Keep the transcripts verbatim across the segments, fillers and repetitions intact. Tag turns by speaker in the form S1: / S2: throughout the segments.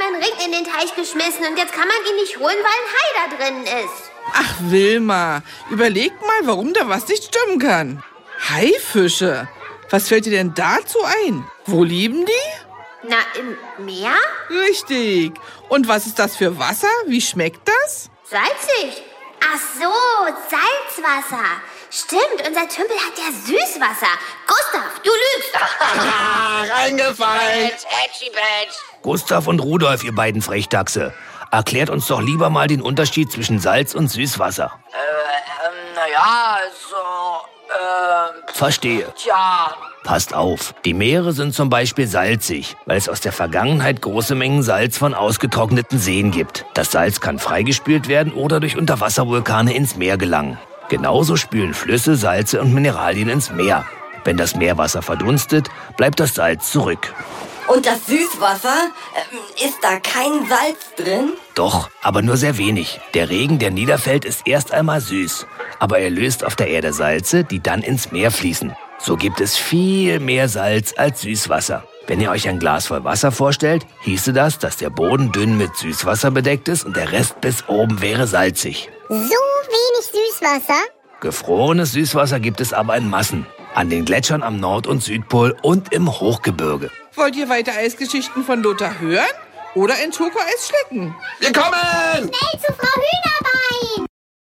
S1: seinen Ring in den Teich geschmissen und jetzt kann man ihn nicht holen, weil ein Hai da drin ist.
S2: Ach, Wilma, überleg mal, warum da was nicht stimmen kann. Haifische? Was fällt dir denn dazu ein? Wo leben die?
S1: Na, im Meer?
S2: Richtig. Und was ist das für Wasser? Wie schmeckt das?
S1: Salzig. Ach so, Salzwasser. Stimmt, unser Tümpel hat ja Süßwasser. Gustav, du lügst.
S3: Reingefallen.
S4: Gustav und Rudolf, ihr beiden Frechdachse. Erklärt uns doch lieber mal den Unterschied zwischen Salz und Süßwasser.
S5: Äh, ähm, naja, so, äh...
S4: Verstehe.
S5: Tja...
S4: Passt auf, die Meere sind zum Beispiel salzig, weil es aus der Vergangenheit große Mengen Salz von ausgetrockneten Seen gibt. Das Salz kann freigespült werden oder durch Unterwasservulkane ins Meer gelangen. Genauso spülen Flüsse Salze und Mineralien ins Meer. Wenn das Meerwasser verdunstet, bleibt das Salz zurück.
S6: Und das Süßwasser? Ähm, ist da kein Salz drin?
S4: Doch, aber nur sehr wenig. Der Regen, der niederfällt, ist erst einmal süß. Aber er löst auf der Erde Salze, die dann ins Meer fließen. So gibt es viel mehr Salz als Süßwasser. Wenn ihr euch ein Glas voll Wasser vorstellt, hieße das, dass der Boden dünn mit Süßwasser bedeckt ist und der Rest bis oben wäre salzig.
S7: So wenig Süßwasser?
S4: Gefrorenes Süßwasser gibt es aber in Massen. An den Gletschern am Nord- und Südpol und im Hochgebirge.
S2: Wollt ihr weiter Eisgeschichten von Lothar hören? Oder ein Schokoeis schlecken?
S3: Wir kommen!
S7: Schnell zu Frau Hühnerbein!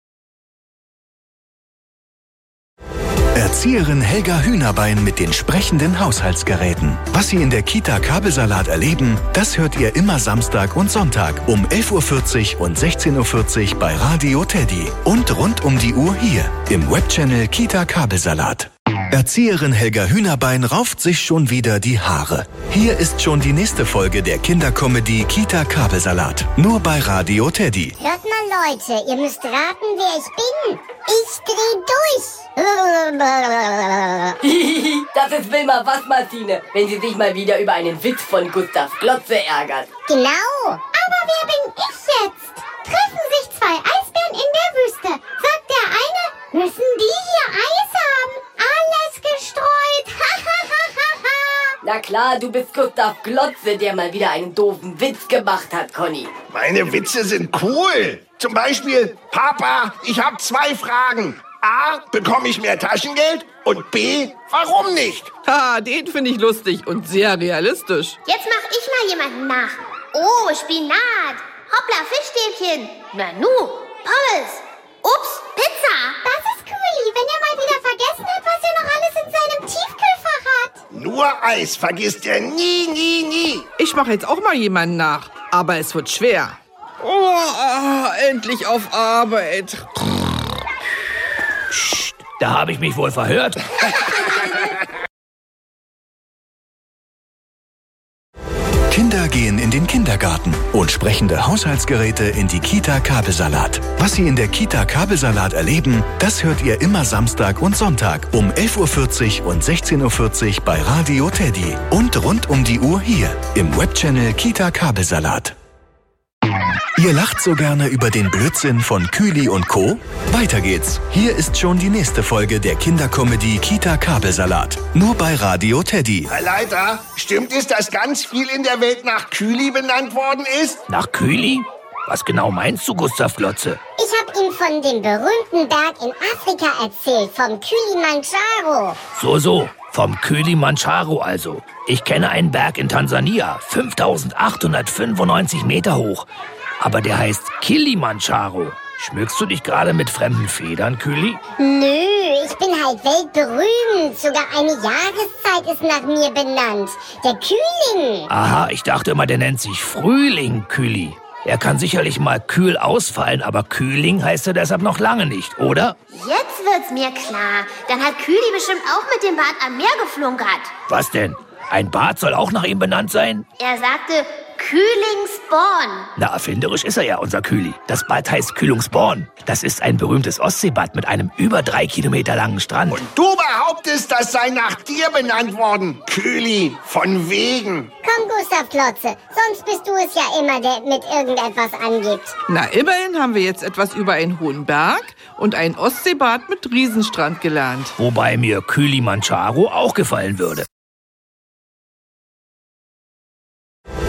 S8: Erzieherin Helga Hühnerbein mit den sprechenden Haushaltsgeräten. Was Sie in der Kita Kabelsalat erleben, das hört ihr immer Samstag und Sonntag um elf Uhr vierzig und sechzehn Uhr vierzig bei Radio Teddy. Und rund um die Uhr hier im Webchannel Kita Kabelsalat. Erzieherin Helga Hühnerbein rauft sich schon wieder die Haare. Hier ist schon die nächste Folge der Kindercomedy Kita Kabelsalat. Nur bei Radio Teddy.
S7: Hört mal, Leute, ihr müsst raten, wer ich bin. Ich dreh durch.
S6: Das ist Wilma Wassmartine, wenn sie sich mal wieder über einen Witz von Gustav Glotze ärgert.
S7: Genau. Aber wer bin ich jetzt? Treffen sich zwei Eisbären in der Wüste. Sagt der eine, müssen die hier Eis haben? Alles gestreut.
S6: Na klar, du bist Gustav Glotze, der mal wieder einen doofen Witz gemacht hat, Conny.
S3: Meine Witze sind cool. Zum Beispiel, Papa, ich habe zwei Fragen. A, bekomme ich mehr Taschengeld? Und B, warum nicht?
S2: Ha, den finde ich lustig und sehr realistisch.
S1: Jetzt mach ich mal jemanden nach. Oh, Spinat. Hoppla, Fischstäbchen. Nanu, Pommes. Ups, Pizza.
S7: Das ist cool, wenn er mal wieder vergessen hat, was er noch alles in seinem Tiefkühlfach hat.
S3: Nur Eis vergisst er nie, nie, nie.
S2: Ich mache jetzt auch mal jemanden nach, aber es wird schwer. Oh, ah, endlich auf Arbeit.
S4: Psst, da habe ich mich wohl verhört.
S8: Kinder gehen in den Kindergarten und sprechende Haushaltsgeräte in die Kita Kabelsalat. Was Sie in der Kita Kabelsalat erleben, das hört ihr immer Samstag und Sonntag um elf Uhr vierzig und sechzehn Uhr vierzig bei Radio Teddy. Und rund um die Uhr hier im Webchannel Kita Kabelsalat. Ihr lacht so gerne über den Blödsinn von Kühli und Co.? Weiter geht's. Hier ist schon die nächste Folge der Kindercomedy Kita Kabelsalat. Nur bei Radio Teddy.
S3: Herr Leiter, stimmt es, dass ganz viel in der Welt nach Kühli benannt worden ist?
S4: Nach Kühli? Was genau meinst du, Gustav Glotze?
S7: Ich hab ihm von dem berühmten Berg in Afrika erzählt, vom Kilimanjaro.
S4: So, so. Vom Kilimanjaro also. Ich kenne einen Berg in Tansania, fünftausendachthundertfünfundneunzig Meter hoch. Aber der heißt Kilimanjaro. Schmückst du dich gerade mit fremden Federn, Kühli?
S7: Nö, ich bin halt weltberühmt. Sogar eine Jahreszeit ist nach mir benannt. Der Kühling.
S4: Aha, ich dachte immer, der nennt sich Frühling, Kühli. Er kann sicherlich mal kühl ausfallen, aber Kühling heißt er deshalb noch lange nicht, oder?
S1: Jetzt wird's mir klar. Dann hat Kühli bestimmt auch mit dem Bad am Meer geflunkert.
S4: Was denn? Ein Bad soll auch nach ihm benannt sein?
S1: Er sagte Kühlingsborn.
S4: Na, erfinderisch ist er ja, unser Kühli. Das Bad heißt Kühlungsborn. Das ist ein berühmtes Ostseebad mit einem über drei Kilometer langen Strand.
S3: Und du behauptest, das sei nach dir benannt worden. Kühli, von wegen.
S7: Komm, Gustav Glotze, sonst bist du es ja immer, der mit irgendetwas angibt.
S2: Na, immerhin haben wir jetzt etwas über einen hohen Berg und ein Ostseebad mit Riesenstrand gelernt.
S4: Wobei mir Kilimanjaro auch gefallen würde.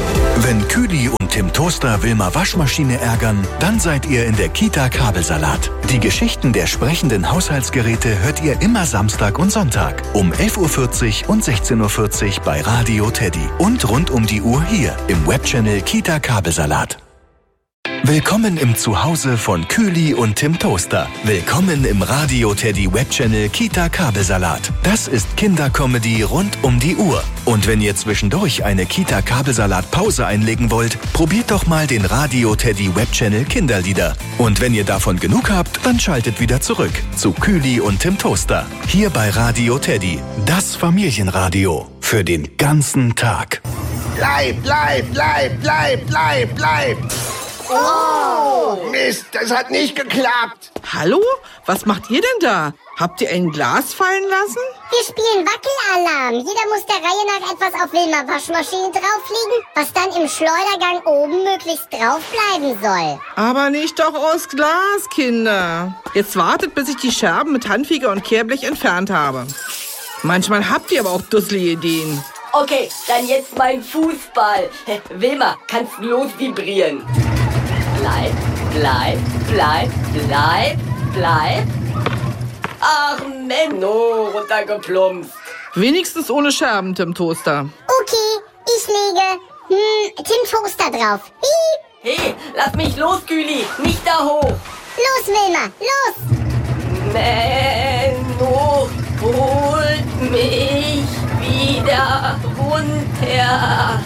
S8: Wenn Küli und Tim Toaster Wilma Waschmaschine ärgern, dann seid ihr in der Kita Kabelsalat. Die Geschichten der sprechenden Haushaltsgeräte hört ihr immer Samstag und Sonntag um elf Uhr vierzig und sechzehn Uhr vierzig bei Radio Teddy. Und rund um die Uhr hier im Webchannel Kita Kabelsalat. Willkommen im Zuhause von Küli und Tim Toaster. Willkommen im Radio Teddy Webchannel Kita Kabelsalat. Das ist Kindercomedy rund um die Uhr. Und wenn ihr zwischendurch eine Kita Kabelsalat Pause einlegen wollt, probiert doch mal den Radio Teddy Webchannel Kinderlieder. Und wenn ihr davon genug habt, dann schaltet wieder zurück zu Küli und Tim Toaster. Hier bei Radio Teddy, das Familienradio für den ganzen Tag.
S3: Bleib, bleib, bleib, bleib, bleib, bleib. Oh! Mist, das hat nicht geklappt.
S2: Hallo? Was macht ihr denn da? Habt ihr ein Glas fallen lassen?
S7: Wir spielen Wackelalarm. Jeder muss der Reihe nach etwas auf Wilma Waschmaschine drauflegen, was dann im Schleudergang oben möglichst draufbleiben soll.
S2: Aber nicht doch aus Glas, Kinder. Jetzt wartet, bis ich die Scherben mit Handfeger und Kehrblech entfernt habe. Manchmal habt ihr aber auch dusselige Ideen.
S6: Okay, dann jetzt mein Fußball. Wilma, kannst du los vibrieren? Bleib, bleib, bleib, bleib, bleib. Ach, Menno, runtergeplumpst.
S2: Wenigstens ohne Scherben, Tim Toaster.
S7: Okay, ich lege hm, Tim Toaster drauf. Piep.
S6: Hey, lass mich los, Küli, nicht da hoch.
S7: Los, Wilma, los.
S6: Menno, holt mich wieder runter.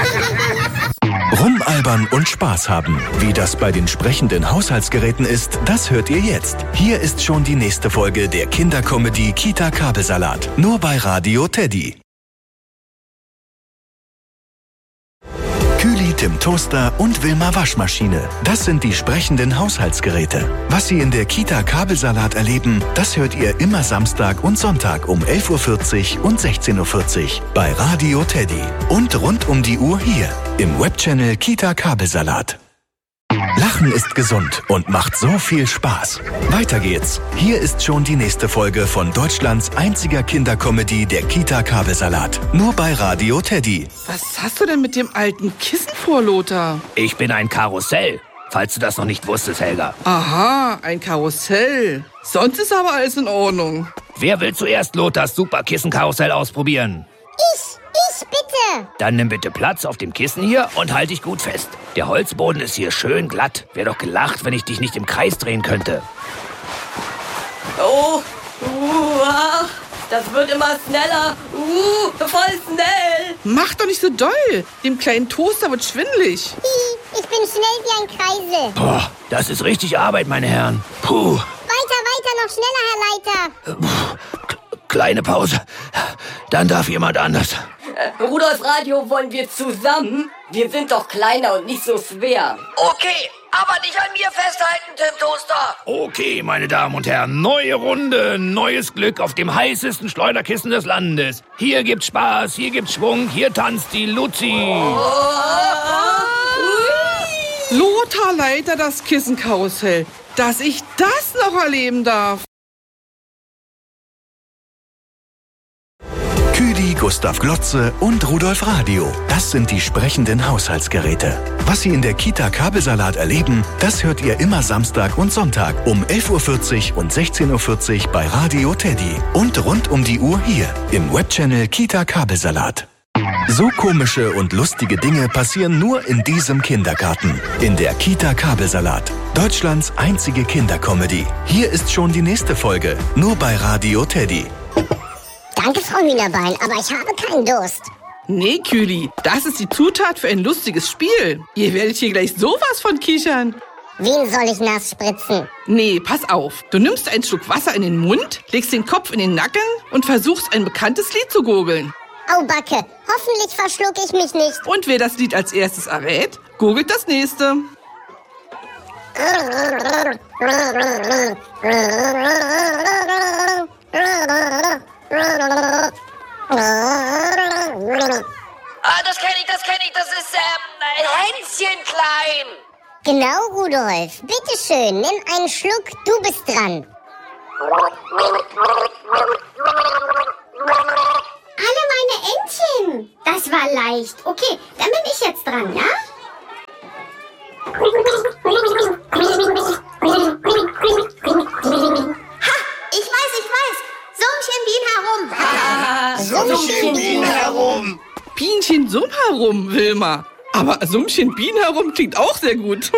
S8: Rumalbern und Spaß haben. Wie das bei den sprechenden Haushaltsgeräten ist, das hört ihr jetzt. Hier ist schon die nächste Folge der Kindercomedy Kita Kabelsalat. Nur bei Radio Teddy. Küli, Tim Toaster und Wilma Waschmaschine. Das sind die sprechenden Haushaltsgeräte. Was Sie in der Kita Kabelsalat erleben, das hört ihr immer Samstag und Sonntag um elf Uhr vierzig und sechzehn Uhr vierzig bei Radio Teddy. Und rund um die Uhr hier im Webchannel Kita Kabelsalat. Lachen ist gesund und macht so viel Spaß. Weiter geht's. Hier ist schon die nächste Folge von Deutschlands einziger Kindercomedy, der Kita Kabelsalat. Nur bei Radio Teddy.
S2: Was hast du denn mit dem alten Kissen vor, Lothar?
S4: Ich bin ein Karussell, falls du das noch nicht wusstest, Helga.
S2: Aha, ein Karussell. Sonst ist aber alles in Ordnung.
S4: Wer will zuerst Lothars Superkissenkarussell ausprobieren?
S7: Ich, ich bitte.
S4: Dann nimm bitte Platz auf dem Kissen hier und halt dich gut fest. Der Holzboden ist hier schön glatt. Wäre doch gelacht, wenn ich dich nicht im Kreis drehen könnte.
S6: Oh, uh, ach, das wird immer schneller. Uh, voll schnell.
S2: Mach doch nicht so doll. Dem kleinen Toaster wird schwindelig.
S7: Hi, ich bin schnell wie ein Kreisel.
S4: Boah, das ist richtig Arbeit, meine Herren. Puh.
S7: Weiter, weiter, noch schneller, Herr Leiter.
S4: Puh. Kleine Pause. Dann darf jemand anders.
S6: Äh, Rudolf Radio, wollen wir zusammen? Wir sind doch kleiner und nicht so schwer.
S5: Okay, aber nicht an mir festhalten, Tim Toaster.
S4: Okay, meine Damen und Herren, neue Runde, neues Glück auf dem heißesten Schleuderkissen des Landes. Hier gibt's Spaß, hier gibt's Schwung, hier tanzt die Luzi.
S2: Lothar, Leiter, das Kissenkarussell. Dass ich das noch erleben darf.
S8: Küli, Gustav Glotze und Rudolf Radio. Das sind die sprechenden Haushaltsgeräte. Was Sie in der Kita Kabelsalat erleben, das hört ihr immer Samstag und Sonntag um elf Uhr vierzig und sechzehn Uhr vierzig bei Radio Teddy. Und rund um die Uhr hier im Webchannel Kita Kabelsalat. So komische und lustige Dinge passieren nur in diesem Kindergarten. In der Kita Kabelsalat. Deutschlands einzige Kindercomedy. Hier ist schon die nächste Folge. Nur bei Radio Teddy.
S7: Danke, Frau Hühnerbein, aber ich habe keinen Durst.
S2: Nee, Küli, das ist die Zutat für ein lustiges Spiel. Ihr werdet hier gleich sowas von kichern.
S7: Wen soll ich nass spritzen?
S2: Nee, pass auf. Du nimmst einen Schluck Wasser in den Mund, legst den Kopf in den Nacken und versuchst ein bekanntes Lied zu gurgeln.
S7: Au Backe, hoffentlich verschluck ich mich nicht.
S2: Und wer das Lied als erstes errät, gurgelt das nächste.
S5: Ah, das kenne ich, das kenne ich, das ist ähm, ein Hänschen klein.
S7: Genau, Rudolf. Bitteschön, nimm einen Schluck, du bist dran. alle meine Entchen. Das war leicht. Okay, dann bin ich jetzt dran, ja?
S1: Ha, ich weiß, ich weiß. Summchen Bien herum.
S3: Summchen Bien herum.
S2: Bienchen Summ herum, Wilma. Aber Summchen Bien herum klingt auch sehr gut.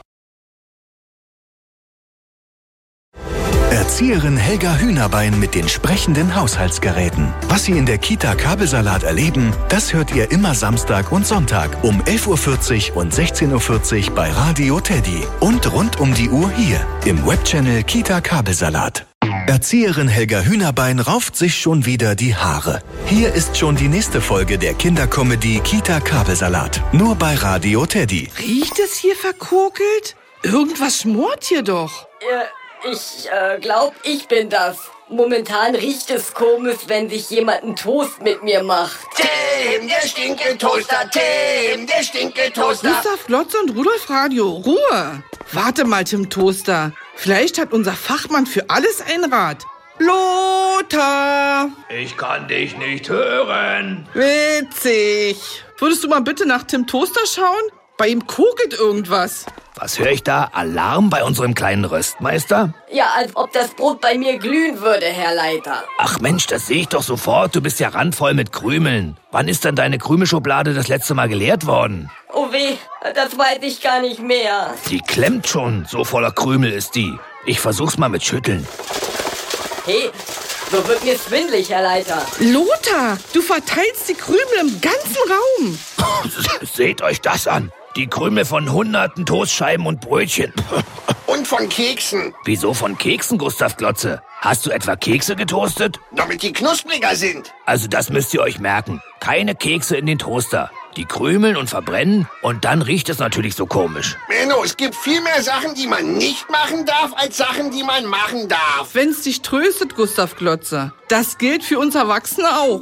S8: Erzieherin Helga Hühnerbein mit den sprechenden Haushaltsgeräten. Was Sie in der Kita Kabelsalat erleben, das hört ihr immer Samstag und Sonntag um elf Uhr vierzig und sechzehn Uhr vierzig bei Radio Teddy. Und rund um die Uhr hier im Webchannel Kita Kabelsalat. Erzieherin Helga Hühnerbein rauft sich schon wieder die Haare. Hier ist schon die nächste Folge der Kindercomedy Kita Kabelsalat. Nur bei Radio Teddy.
S2: Riecht es hier verkokelt? Irgendwas schmort hier doch.
S6: Äh, ich äh, glaub, ich bin das. Momentan riecht es komisch, wenn sich jemand einen Toast mit mir macht.
S3: Tim, der Stinkeltoaster, Tim, der Stinkeltoaster.
S2: Gustav Glotze und Rudolf Radio, Ruhe. Warte mal, Tim Toaster. Vielleicht hat unser Fachmann für alles ein Rat. Lothar!
S4: Ich kann dich nicht hören.
S2: Witzig. Würdest du mal bitte nach Tim Toaster schauen? Bei ihm kokelt irgendwas.
S4: Was höre ich da? Alarm bei unserem kleinen Röstmeister?
S6: Ja, als ob das Brot bei mir glühen würde, Herr Leiter.
S4: Ach Mensch, das sehe ich doch sofort. Du bist ja randvoll mit Krümeln. Wann ist denn deine Krümelschublade das letzte Mal geleert worden?
S6: Oh weh, das weiß ich gar nicht mehr.
S4: Die klemmt schon, so voller Krümel ist die. Ich versuch's mal mit Schütteln.
S6: Hey, so wird mir schwindelig, Herr Leiter.
S2: Lothar, du verteilst die Krümel im ganzen Raum.
S4: Seht euch das an. Die Krümel von hunderten Toastscheiben und Brötchen.
S3: Und von Keksen,
S4: Wieso von Keksen, Gustav Glotze? Hast du etwa Kekse getoastet?
S3: damit die knuspriger sind.
S4: Also das müsst ihr euch merken. Keine Kekse in den Toaster. Die krümeln und verbrennen und dann riecht es natürlich so komisch.
S3: Menno, es gibt viel mehr Sachen, die man nicht machen darf, als Sachen, die man machen darf.
S2: Wenn's dich tröstet, Gustav Glotze, das gilt für uns Erwachsene auch.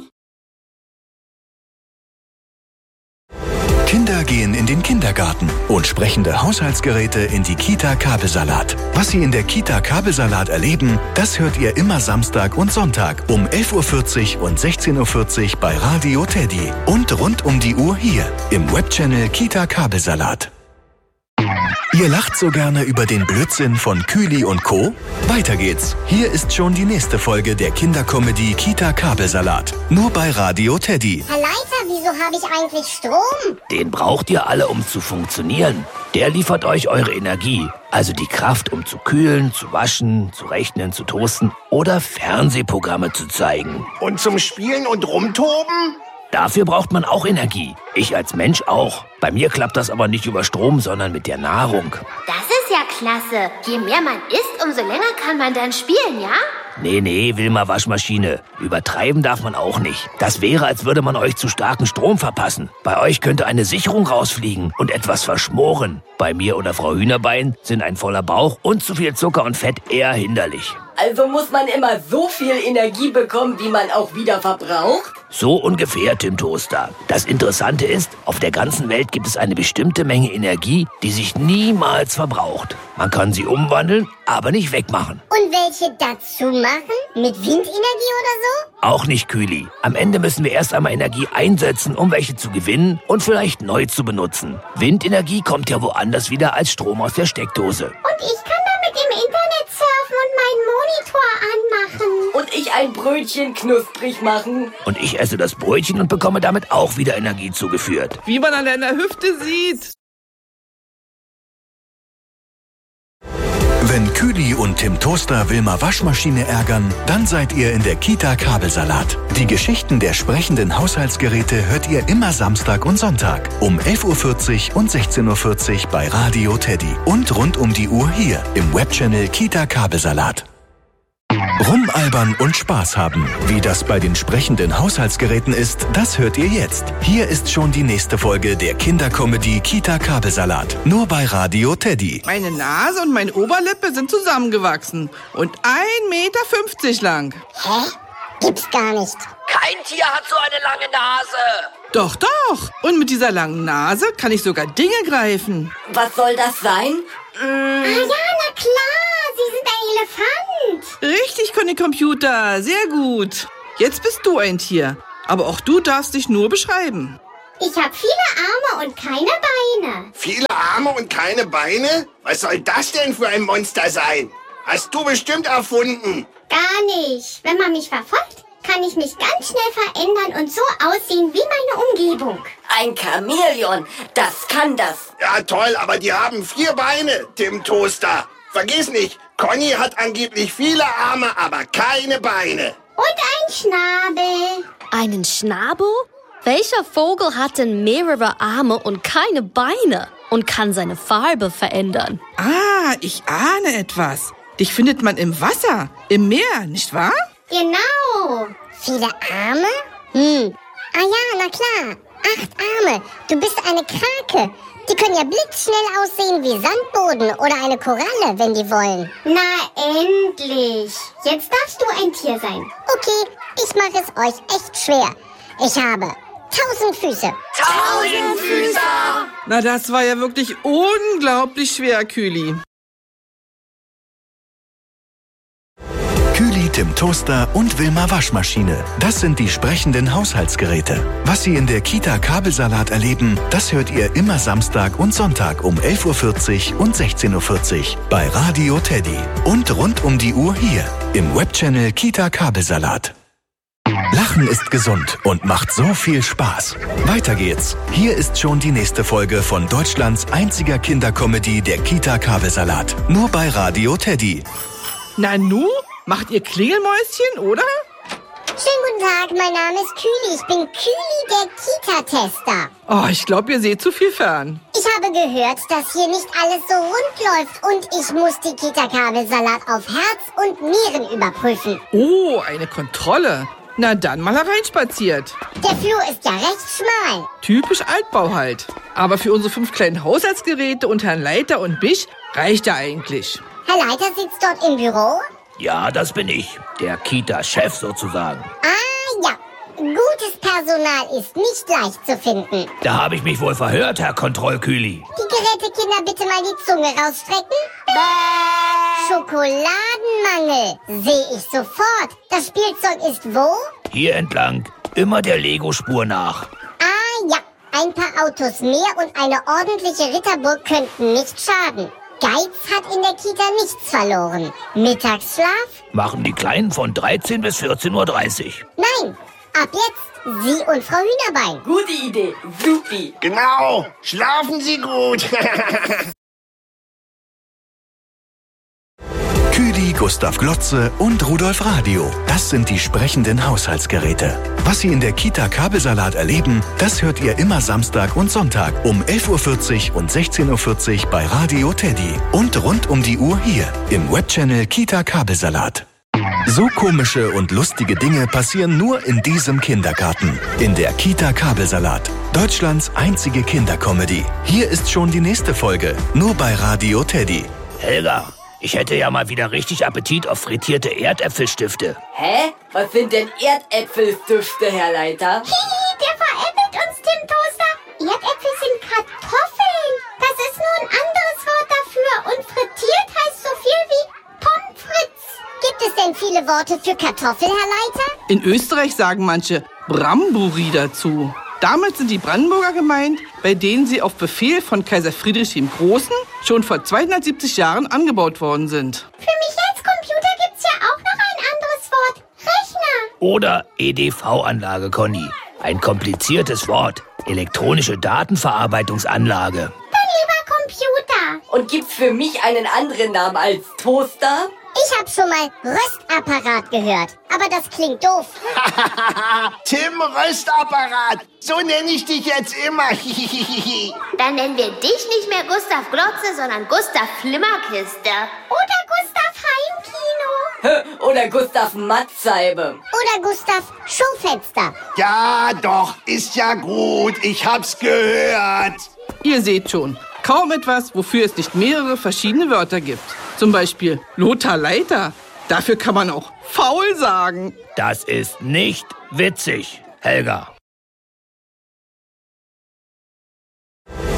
S8: Kinder gehen in den Kindergarten und sprechende Haushaltsgeräte in die Kita Kabelsalat. Was Sie in der Kita Kabelsalat erleben, das hört ihr immer Samstag und Sonntag um elf Uhr vierzig und sechzehn Uhr vierzig bei Radio Teddy. Und rund um die Uhr hier im Webchannel Kita Kabelsalat. Ihr lacht so gerne über den Blödsinn von Kühli und Co.? Weiter geht's. Hier ist schon die nächste Folge der Kindercomedy Kita Kabelsalat. Nur bei Radio Teddy.
S7: Herr Leiter, wieso habe ich eigentlich Strom?
S4: Den braucht ihr alle, um zu funktionieren. Der liefert euch eure Energie, also die Kraft, um zu kühlen, zu waschen, zu rechnen, zu toasten oder Fernsehprogramme zu zeigen.
S3: Und zum Spielen und Rumtoben?
S4: Dafür braucht man auch Energie. Ich als Mensch auch. Bei mir klappt das aber nicht über Strom, sondern mit der Nahrung.
S1: Das ist ja klasse. Je mehr man isst, umso länger kann man dann spielen, ja?
S4: Nee, nee, Wilma Waschmaschine. Übertreiben darf man auch nicht. Das wäre, als würde man euch zu starken Strom verpassen. Bei euch könnte eine Sicherung rausfliegen und etwas verschmoren. Bei mir oder Frau Hühnerbein sind ein voller Bauch und zu viel Zucker und Fett eher hinderlich.
S6: Also muss man immer so viel Energie bekommen, wie man auch wieder verbraucht?
S4: So ungefähr, Tim Toaster. Das Interessante ist, auf der ganzen Welt gibt es eine bestimmte Menge Energie, die sich niemals verbraucht. Man kann sie umwandeln, aber nicht wegmachen.
S7: Und welche dazu machen? Mit Windenergie oder so?
S4: Auch nicht, Kühli. Am Ende müssen wir erst einmal Energie einsetzen, um welche zu gewinnen und vielleicht neu zu benutzen. Windenergie kommt ja woanders wieder als Strom aus der Steckdose.
S7: Und ich kann damit im Internet surfen und meinen Monitor anmachen.
S6: Und ich ein Brötchen knusprig machen?
S4: Und ich esse das Brötchen und bekomme damit auch wieder Energie zugeführt.
S2: Wie man an deiner Hüfte sieht.
S8: Wenn Kühli und Tim Toaster Wilma Waschmaschine ärgern, dann seid ihr in der Kita Kabelsalat. Die Geschichten der sprechenden Haushaltsgeräte hört ihr immer Samstag und Sonntag um elf Uhr vierzig und sechzehn Uhr vierzig bei Radio Teddy. Und rund um die Uhr hier im Webchannel Kita Kabelsalat. Rumalbern und Spaß haben. Wie das bei den sprechenden Haushaltsgeräten ist, das hört ihr jetzt. Hier ist schon die nächste Folge der Kindercomedy Kita Kabelsalat. Nur bei Radio Teddy.
S2: Meine Nase und meine Oberlippe sind zusammengewachsen und ein Meter fünfzig lang.
S7: Hä? Gibt's gar nicht.
S5: Kein Tier hat so eine lange Nase.
S2: Doch, doch. Und mit dieser langen Nase kann ich sogar Dinge greifen.
S6: Was soll das sein?
S7: Ah ja, na klar, Sie sind ein Elefant.
S2: Richtig, Conny Computer. Sehr gut. Jetzt bist du ein Tier. Aber auch du darfst dich nur beschreiben.
S7: Ich habe viele Arme und keine Beine.
S3: Viele Arme und keine Beine? Was soll das denn für ein Monster sein? Hast du bestimmt erfunden.
S7: Gar nicht. Wenn man mich verfolgt, kann ich mich ganz schnell verändern und so aussehen wie meine Umgebung.
S6: Ein Chamäleon, das kann das.
S3: Ja, toll, aber die haben vier Beine, Tim Toaster. Vergiss nicht, Conny hat angeblich viele Arme, aber keine Beine.
S7: Und ein Schnabel.
S9: Einen Schnabel? Welcher Vogel hat denn mehrere Arme und keine Beine und kann seine Farbe verändern?
S2: Ah, ich ahne etwas. Dich findet man im Wasser, im Meer, nicht wahr?
S7: Genau.
S10: Viele Arme? Hm. Ah ja, na klar. Acht Arme. Du bist eine Krake. Die können ja blitzschnell aussehen wie Sandboden oder eine Koralle, wenn die wollen.
S7: Na endlich. Jetzt darfst du ein Tier sein.
S10: Okay, ich mache es euch echt schwer. Ich habe tausend Füße.
S6: Tausend Füßer!
S2: Na, das war ja wirklich unglaublich schwer, Küli.
S8: Küli, Tim Toaster und Wilma Waschmaschine. Das sind die sprechenden Haushaltsgeräte. Was Sie in der Kita Kabelsalat erleben, das hört ihr immer Samstag und Sonntag um elf Uhr vierzig und sechzehn Uhr vierzig bei Radio Teddy. Und rund um die Uhr hier im Webchannel Kita Kabelsalat. Lachen ist gesund und macht so viel Spaß. Weiter geht's. Hier ist schon die nächste Folge von Deutschlands einziger Kindercomedy, der Kita Kabelsalat. Nur bei Radio Teddy.
S2: Nanu? Macht ihr Klingelmäuschen, oder?
S10: Schönen guten Tag, mein Name ist Küli. Ich bin Küli, der Kita-Tester.
S2: Oh, ich glaube, ihr seht zu viel fern.
S10: Ich habe gehört, dass hier nicht alles so rund läuft und ich muss die Kita-Kabelsalat auf Herz und Nieren überprüfen.
S2: Oh, eine Kontrolle. Na dann mal hereinspaziert.
S10: Der Flur ist ja recht schmal.
S2: Typisch Altbau halt. Aber für unsere fünf kleinen Haushaltsgeräte und Herrn Leiter und mich reicht er eigentlich.
S10: Herr Leiter sitzt dort im Büro?
S4: Ja, das bin ich. Der Kita-Chef sozusagen.
S10: Ah ja, gutes Personal ist nicht leicht zu finden.
S4: Da habe ich mich wohl verhört, Herr Kontrollküli.
S10: Die Gerätekinder bitte mal die Zunge rausstrecken. Schokoladenmangel, sehe ich sofort. Das Spielzeug ist wo?
S4: Hier entlang, immer der Lego-Spur nach.
S10: Ah ja, ein paar Autos mehr und eine ordentliche Ritterburg könnten nicht schaden. Geiz hat in der Kita nichts verloren. Mittagsschlaf?
S4: Machen die Kleinen von dreizehn bis vierzehn Uhr dreißig.
S10: Nein, ab jetzt Sie und Frau Hühnerbein.
S6: Gute Idee, supi.
S3: Genau, schlafen Sie gut.
S8: Küdi, Gustav Glotze und Rudolf Radio. Das sind die sprechenden Haushaltsgeräte. Was Sie in der Kita Kabelsalat erleben, das hört ihr immer Samstag und Sonntag um elf Uhr vierzig und sechzehn Uhr vierzig bei Radio Teddy. Und rund um die Uhr hier im Webchannel Kita Kabelsalat. So komische und lustige Dinge passieren nur in diesem Kindergarten. In der Kita Kabelsalat. Deutschlands einzige Kindercomedy. Hier ist schon die nächste Folge. Nur bei Radio Teddy.
S4: Helga, ich hätte ja mal wieder richtig Appetit auf frittierte Erdäpfelstifte.
S6: Hä? Was sind denn Erdäpfelstifte, Herr Leiter?
S7: Hihi, der veräppelt uns, Tim Toaster. Erdäpfel sind Kartoffeln. Das ist nur ein anderes Wort dafür. Und frittiert heißt so viel wie Pommes frites.
S10: Gibt es denn viele Worte für Kartoffel, Herr Leiter?
S2: In Österreich sagen manche Bramburi dazu. Damit sind die Brandenburger gemeint, bei denen sie auf Befehl von Kaiser Friedrich dem Großen schon vor zweihundertsiebzig Jahren angebaut worden sind.
S7: Für mich als Computer gibt's ja auch noch ein anderes Wort. Rechner.
S4: Oder E D V-Anlage, Conny. Ein kompliziertes Wort. Elektronische Datenverarbeitungsanlage.
S7: Dann lieber Computer.
S6: Und gibt's für mich einen anderen Namen als Toaster?
S10: Ich habe schon mal Röstapparat gehört, aber das klingt doof.
S3: Tim Röstapparat, so nenne ich dich jetzt immer.
S1: Dann nennen wir dich nicht mehr Gustav Glotze, sondern Gustav Flimmerkiste.
S7: Oder Gustav Heimkino.
S6: Oder Gustav Matzeibe.
S10: Oder Gustav Schaufenster.
S3: Ja, doch, ist ja gut, ich hab's gehört.
S2: Ihr seht schon, kaum etwas, wofür es nicht mehrere verschiedene Wörter gibt. Zum Beispiel Lothar Leiter. Dafür kann man auch faul sagen.
S4: Das ist nicht witzig, Helga.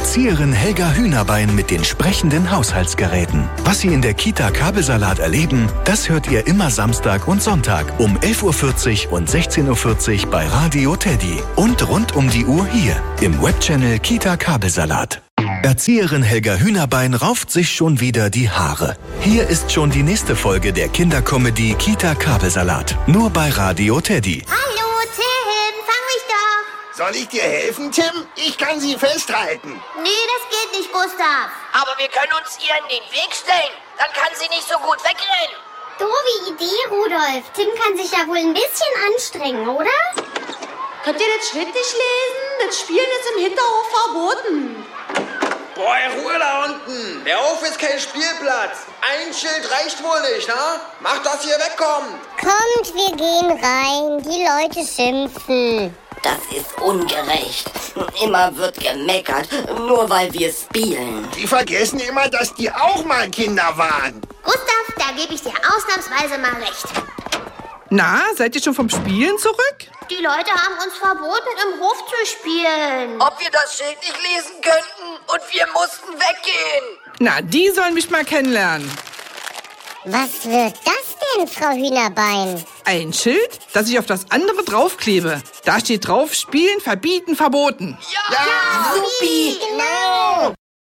S8: Erzieherin Helga Hühnerbein mit den sprechenden Haushaltsgeräten. Was Sie in der Kita Kabelsalat erleben, das hört ihr immer Samstag und Sonntag um elf Uhr vierzig und sechzehn Uhr vierzig bei Radio Teddy. Und rund um die Uhr hier im Webchannel Kita Kabelsalat. Erzieherin Helga Hühnerbein rauft sich schon wieder die Haare. Hier ist schon die nächste Folge der Kindercomedy Kita Kabelsalat. Nur bei Radio Teddy.
S1: Hallo, Tim, fang mich doch.
S3: Soll ich dir helfen, Tim? Ich kann sie festhalten.
S1: Nee, das geht nicht, Gustav.
S5: Aber wir können uns ihr in den Weg stellen. Dann kann sie nicht so gut wegrennen.
S7: Doofe Idee, Rudolf. Tim kann sich ja wohl ein bisschen anstrengen, oder?
S11: Könnt ihr das schriftlich lesen? Das Spielen ist im Hinterhof verboten.
S12: Boah, Ruhe da unten. Der Hof ist kein Spielplatz. Ein Schild reicht wohl nicht, na? Macht, dass ihr wegkommt.
S10: Kommt, wir gehen rein. Die Leute schimpfen.
S6: Das ist ungerecht. Immer wird gemeckert, nur weil wir spielen.
S3: Die vergessen immer, dass die auch mal Kinder waren.
S1: Gustav, da gebe ich dir ausnahmsweise mal recht.
S2: Na, seid ihr schon vom Spielen zurück?
S1: Die Leute haben uns verboten, im Hof zu spielen.
S5: Ob wir das Schild nicht lesen könnten und wir mussten weggehen.
S2: Na, die sollen mich mal kennenlernen.
S10: Was wird das denn, Frau Hühnerbein?
S2: Ein Schild, das ich auf das andere draufklebe. Da steht drauf, Spielen, Verbieten, Verboten.
S5: Ja,
S3: Ja,
S6: Supi!
S3: genau.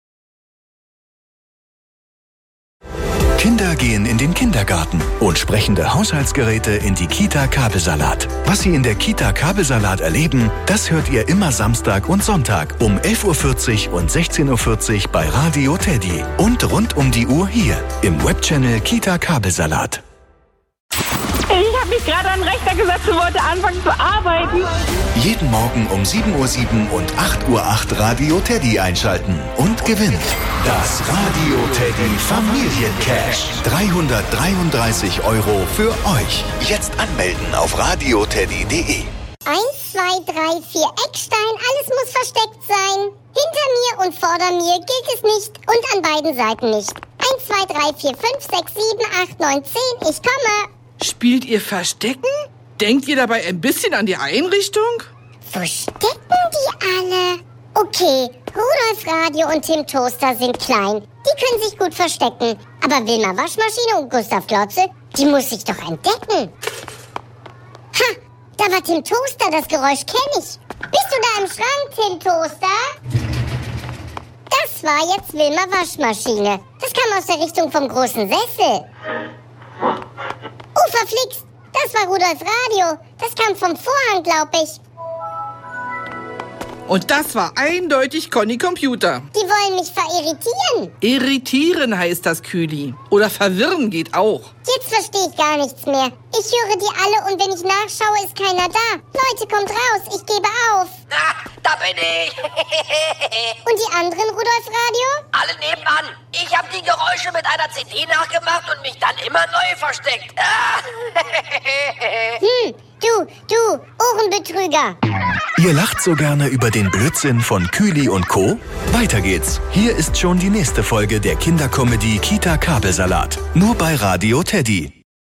S8: Kinder gehen in den Kindergarten und sprechende Haushaltsgeräte in die Kita Kabelsalat. Was Sie in der Kita Kabelsalat erleben, das hört ihr immer Samstag und Sonntag um elf Uhr vierzig und sechzehn Uhr vierzig bei Radio Teddy. Und rund um die Uhr hier im Webchannel Kita Kabelsalat.
S13: Ich habe mich gerade an den Rechner gesetzt und wollte anfangen zu arbeiten.
S8: Jeden Morgen um sieben Uhr sieben und acht Uhr acht Radio Teddy einschalten und gewinnt das Radio Teddy Familiencash. dreihundertdreiunddreißig Euro für euch. Jetzt anmelden auf radioteddy punkt de.
S10: Eins, zwei, drei, vier Eckstein, alles muss versteckt sein. Hinter mir und vor mir gilt es nicht und an beiden Seiten nicht. Eins, zwei, drei, vier, fünf, sechs, sieben, acht, neun, zehn, ich komme.
S2: Spielt ihr Verstecken? Denkt ihr dabei ein bisschen an die Einrichtung?
S10: Wo stecken die alle? Okay, Rudolf Radio und Tim Toaster sind klein. Die können sich gut verstecken. Aber Wilma Waschmaschine und Gustav Glotze, die muss ich doch entdecken. Ha, da war Tim Toaster, das Geräusch kenne ich. Bist du da im Schrank, Tim Toaster? Das war jetzt Wilma Waschmaschine. Das kam aus der Richtung vom großen Sessel. Oh, verflixt! Das war Rudolf Radio. Das kam vom Vorhang, glaub ich.
S2: Und das war eindeutig Conny Computer.
S10: Die wollen mich verirritieren.
S2: Irritieren heißt das, Kühli. Oder verwirren geht auch.
S10: Jetzt verstehe ich gar nichts mehr. Ich höre die alle und wenn ich nachschaue, ist keiner da. Leute, kommt raus, ich gebe auf.
S5: Ah, da bin ich.
S10: Und die anderen, Rudolf Radio?
S5: Alle nebenan. Ich habe die Geräusche mit einer C D nachgemacht und mich dann immer neu versteckt. Ah.
S10: Hm, du, du, Ohrenbetrüger.
S8: Ihr lacht so gerne über den Blödsinn von Kühli und Co.? Weiter geht's. Hier ist schon die nächste Folge der Kindercomedy Kita Kabelsalat. Nur bei Radio Teddy.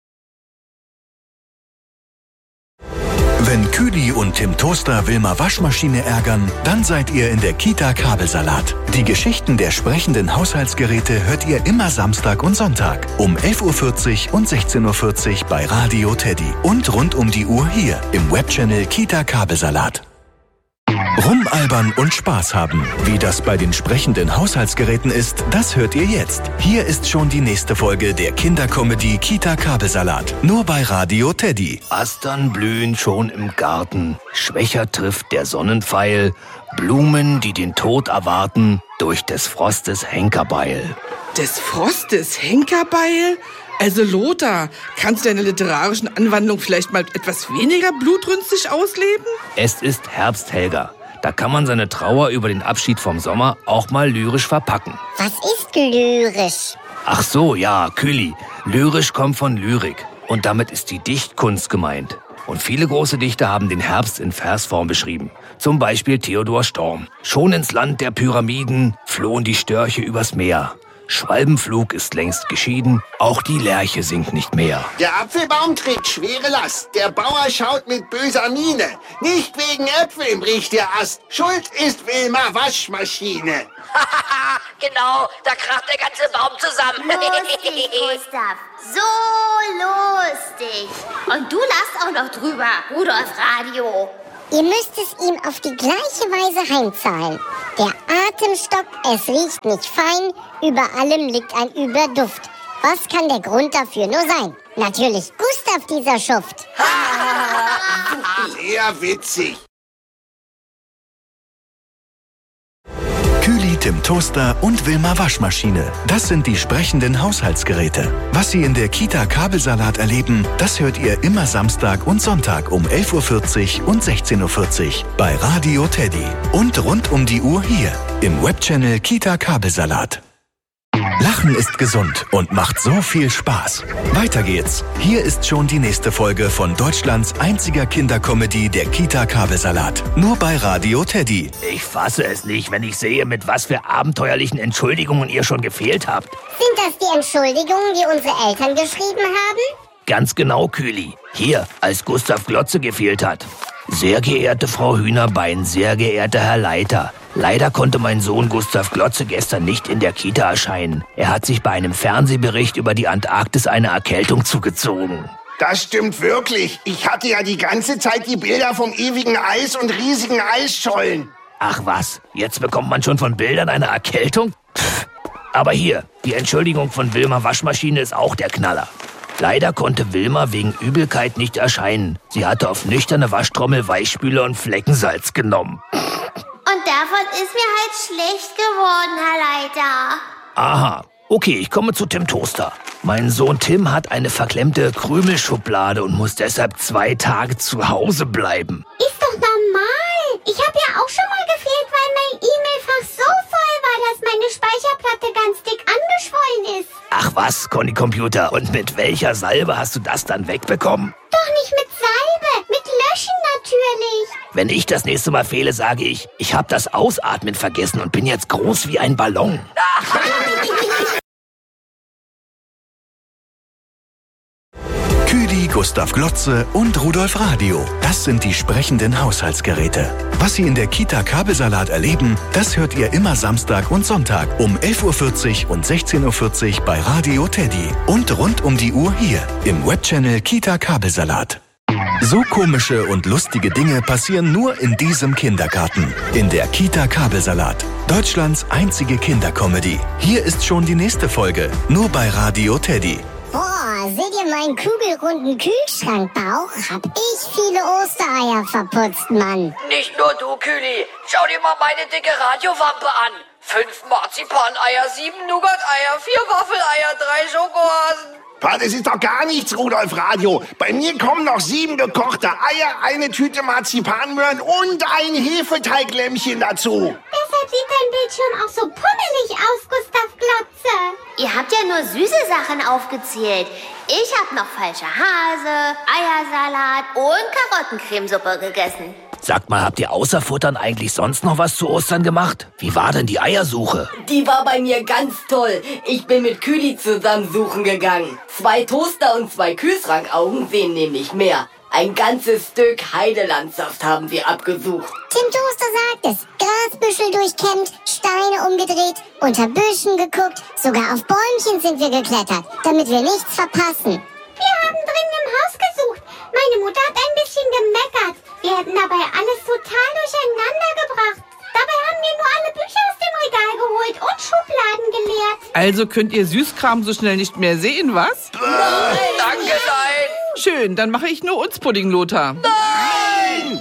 S8: Wenn Kühli und Tim Toaster Wilma Waschmaschine ärgern, dann seid ihr in der Kita Kabelsalat. Die Geschichten der sprechenden Haushaltsgeräte hört ihr immer Samstag und Sonntag um elf Uhr vierzig und sechzehn Uhr vierzig bei Radio Teddy. Und rund um die Uhr hier im Webchannel Kita Kabelsalat. Rumalbern und Spaß haben. Wie das bei den sprechenden Haushaltsgeräten ist, das hört ihr jetzt. Hier ist schon die nächste Folge der Kindercomedy Kita Kabelsalat. Nur bei Radio Teddy.
S4: Astern blühen schon im Garten. Schwächer trifft der Sonnenpfeil. Blumen, die den Tod erwarten, durch des Frostes Henkerbeil.
S2: Des Frostes Henkerbeil? Also Lothar, kannst du deine literarischen Anwandlungen vielleicht mal etwas weniger blutrünstig ausleben?
S4: Es ist Herbst, Helga. Da kann man seine Trauer über den Abschied vom Sommer auch mal lyrisch verpacken.
S10: Was ist lyrisch?
S4: Ach so, ja, Kühli. Lyrisch kommt von Lyrik. Und damit ist die Dichtkunst gemeint. Und viele große Dichter haben den Herbst in Versform beschrieben. Zum Beispiel Theodor Storm. Schon ins Land der Pyramiden flohen die Störche übers Meer. Schwalbenflug ist längst geschieden, auch die Lerche singt nicht mehr.
S3: Der Apfelbaum trägt schwere Last. Der Bauer schaut mit böser Miene. Nicht wegen Äpfeln bricht der Ast. Schuld ist Wilma Waschmaschine.
S5: Genau, da kracht der ganze Baum zusammen.
S1: Lustig, Gustav. So lustig. Und du lachst auch noch drüber, Rudolf Radio.
S10: Ihr müsst es ihm auf die gleiche Weise heimzahlen. Der Atemstock, es riecht nicht fein, über allem liegt ein Überduft. Was kann der Grund dafür nur sein? Natürlich Gustav, dieser Schuft.
S3: Sehr witzig.
S8: Kühli, Tim Toaster und Wilma Waschmaschine. Das sind die sprechenden Haushaltsgeräte. Was Sie in der Kita Kabelsalat erleben, das hört ihr immer Samstag und Sonntag um elf Uhr vierzig und sechzehn Uhr vierzig bei Radio Teddy. Und rund um die Uhr hier im Webchannel Kita Kabelsalat. Lachen ist gesund und macht so viel Spaß. Weiter geht's. Hier ist schon die nächste Folge von Deutschlands einziger Kindercomedy, der Kita Kabelsalat. Nur bei Radio Teddy.
S4: Ich fasse es nicht, wenn ich sehe, mit was für abenteuerlichen Entschuldigungen ihr schon gefehlt habt.
S10: Sind das die Entschuldigungen, die unsere Eltern geschrieben haben?
S4: Ganz genau, Kühli. Hier, als Gustav Glotze gefehlt hat. Sehr geehrte Frau Hühnerbein, sehr geehrter Herr Leiter. Leider konnte mein Sohn Gustav Glotze gestern nicht in der Kita erscheinen. Er hat sich bei einem Fernsehbericht über die Antarktis eine Erkältung zugezogen.
S3: Das stimmt wirklich. Ich hatte ja die ganze Zeit die Bilder vom ewigen Eis und riesigen Eisschollen.
S4: Ach was, jetzt bekommt man schon von Bildern eine Erkältung? Pff. Aber hier, die Entschuldigung von Wilma Waschmaschine ist auch der Knaller. Leider konnte Wilma wegen Übelkeit nicht erscheinen. Sie hatte auf nüchterne Waschtrommel Weichspüler und Fleckensalz genommen.
S1: Und davon ist mir halt schlecht geworden, Herr Leiter.
S4: Aha, okay, ich komme zu Tim Toaster. Mein Sohn Tim hat eine verklemmte Krümelschublade und muss deshalb zwei Tage zu Hause bleiben.
S7: Ist doch normal. Ich habe ja auch schon mal gefehlt, weil mein E-Mail-Fach so voll war, dass meine Speicherplatte ganz dick angeschwollen ist.
S4: Ach was, Conny Computer, und mit welcher Salbe hast du das dann wegbekommen?
S7: Doch nicht mit Salbe, mit Löschen natürlich.
S4: Wenn ich das nächste Mal fehle, sage ich, ich habe das Ausatmen vergessen und bin jetzt groß wie ein Ballon.
S8: Kühli, Gustav Glotze und Rudolf Radio. Das sind die sprechenden Haushaltsgeräte. Was Sie in der Kita Kabelsalat erleben, das hört ihr immer Samstag und Sonntag um elf Uhr vierzig und sechzehn Uhr vierzig bei Radio Teddy. Und rund um die Uhr hier im Webchannel Kita Kabelsalat. So komische und lustige Dinge passieren nur in diesem Kindergarten. In der Kita Kabelsalat. Deutschlands einzige Kindercomedy. Hier ist schon die nächste Folge. Nur bei Radio Teddy.
S10: Boah, seht ihr meinen kugelrunden Kühlschrankbauch? Hab ich viele Ostereier verputzt, Mann.
S5: Nicht nur du, Kühli. Schau dir mal meine dicke Radiowampe an. Fünf Marzipaneier, sieben Nougat-Eier, vier Waffeleier, drei Schokohasen.
S3: Pa, das ist doch gar nichts, Rudolf Radio. Bei mir kommen noch sieben gekochte Eier, eine Tüte Marzipanmöhren und ein Hefeteiglämmchen dazu.
S7: Deshalb sieht dein Bildschirm auch so pummelig aus, Gustav Glotze.
S1: Ihr habt ja nur süße Sachen aufgezählt. Ich hab noch falsche Hase, Eiersalat und Karottencremesuppe gegessen.
S4: Sagt mal, habt ihr außer Futtern eigentlich sonst noch was zu Ostern gemacht? Wie war denn die Eiersuche?
S6: Die war bei mir ganz toll. Ich bin mit Kühli zusammen suchen gegangen. Zwei Toaster und zwei Kühlschrankaugen sehen nämlich mehr. Ein ganzes Stück Heidelandsaft haben wir abgesucht.
S10: Tim Toaster sagt es. Grasbüschel durchkämmt, Steine umgedreht, unter Büschen geguckt, sogar auf Bäumchen sind wir geklettert, damit wir nichts verpassen.
S7: Wir haben drinnen im Haus gesucht. Meine Mutter hat ein bisschen gemeckert. Wir hätten dabei alles total durcheinander gebracht. Dabei haben wir nur alle Bücher aus dem Regal geholt und Schubladen geleert.
S2: Also könnt ihr Süßkram so schnell nicht mehr sehen, was?
S5: Nein! Danke, nein!
S2: Schön, dann mache ich nur uns Pudding, Lothar.
S5: Nein!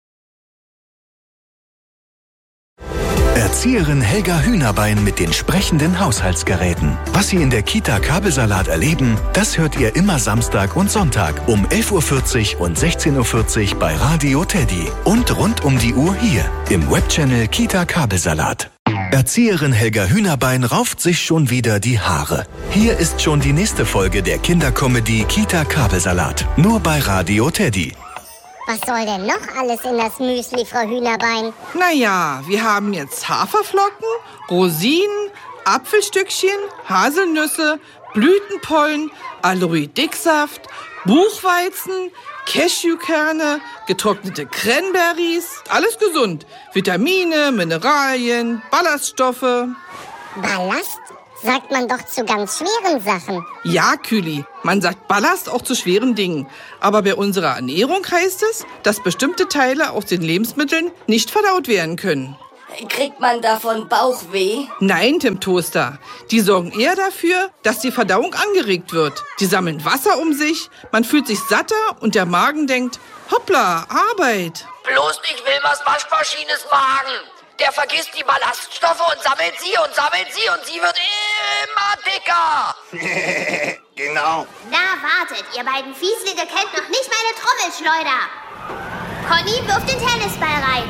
S8: Erzieherin Helga Hühnerbein mit den sprechenden Haushaltsgeräten. Was Sie in der Kita Kabelsalat erleben, das hört ihr immer Samstag und Sonntag um elf Uhr vierzig und sechzehn Uhr vierzig bei Radio Teddy. Und rund um die Uhr hier im Webchannel Kita Kabelsalat. Erzieherin Helga Hühnerbein rauft sich schon wieder die Haare. Hier ist schon die nächste Folge der Kindercomedy Kita Kabelsalat. Nur bei Radio Teddy.
S10: Was soll denn noch alles in das Müsli, Frau Hühnerbein?
S2: Naja, wir haben jetzt Haferflocken, Rosinen, Apfelstückchen, Haselnüsse, Blütenpollen, Aloe-Dicksaft, Buchweizen, Cashewkerne, getrocknete Cranberries. Alles gesund. Vitamine, Mineralien, Ballaststoffe.
S10: Ballast? Sagt man doch zu ganz schweren Sachen.
S2: Ja, Küli, man sagt Ballast auch zu schweren Dingen. Aber bei unserer Ernährung heißt es, dass bestimmte Teile aus den Lebensmitteln nicht verdaut werden können.
S6: Kriegt man davon Bauchweh?
S2: Nein, Tim Toaster. Die sorgen eher dafür, dass die Verdauung angeregt wird. Die sammeln Wasser um sich, man fühlt sich satter und der Magen denkt, hoppla, Arbeit.
S5: Bloß nicht Wilmers Waschmaschines Magen. Der vergisst die Ballaststoffe und sammelt sie und sammelt sie und sie wird immer dicker.
S3: Genau.
S1: Na, wartet, ihr beiden Fieslinge kennt noch nicht meine Trommelschleuder. Conny, wirf den Tennisball rein.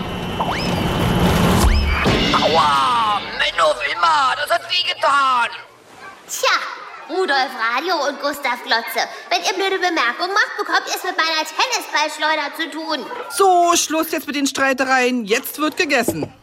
S5: Aua, Menno, Wilma, das hat wehgetan.
S1: Tja, Rudolf Radio und Gustav Glotze. Wenn ihr blöde Bemerkungen macht, bekommt ihr es mit meiner Tennisballschleuder zu tun.
S2: So, Schluss jetzt mit den Streitereien. Jetzt wird gegessen.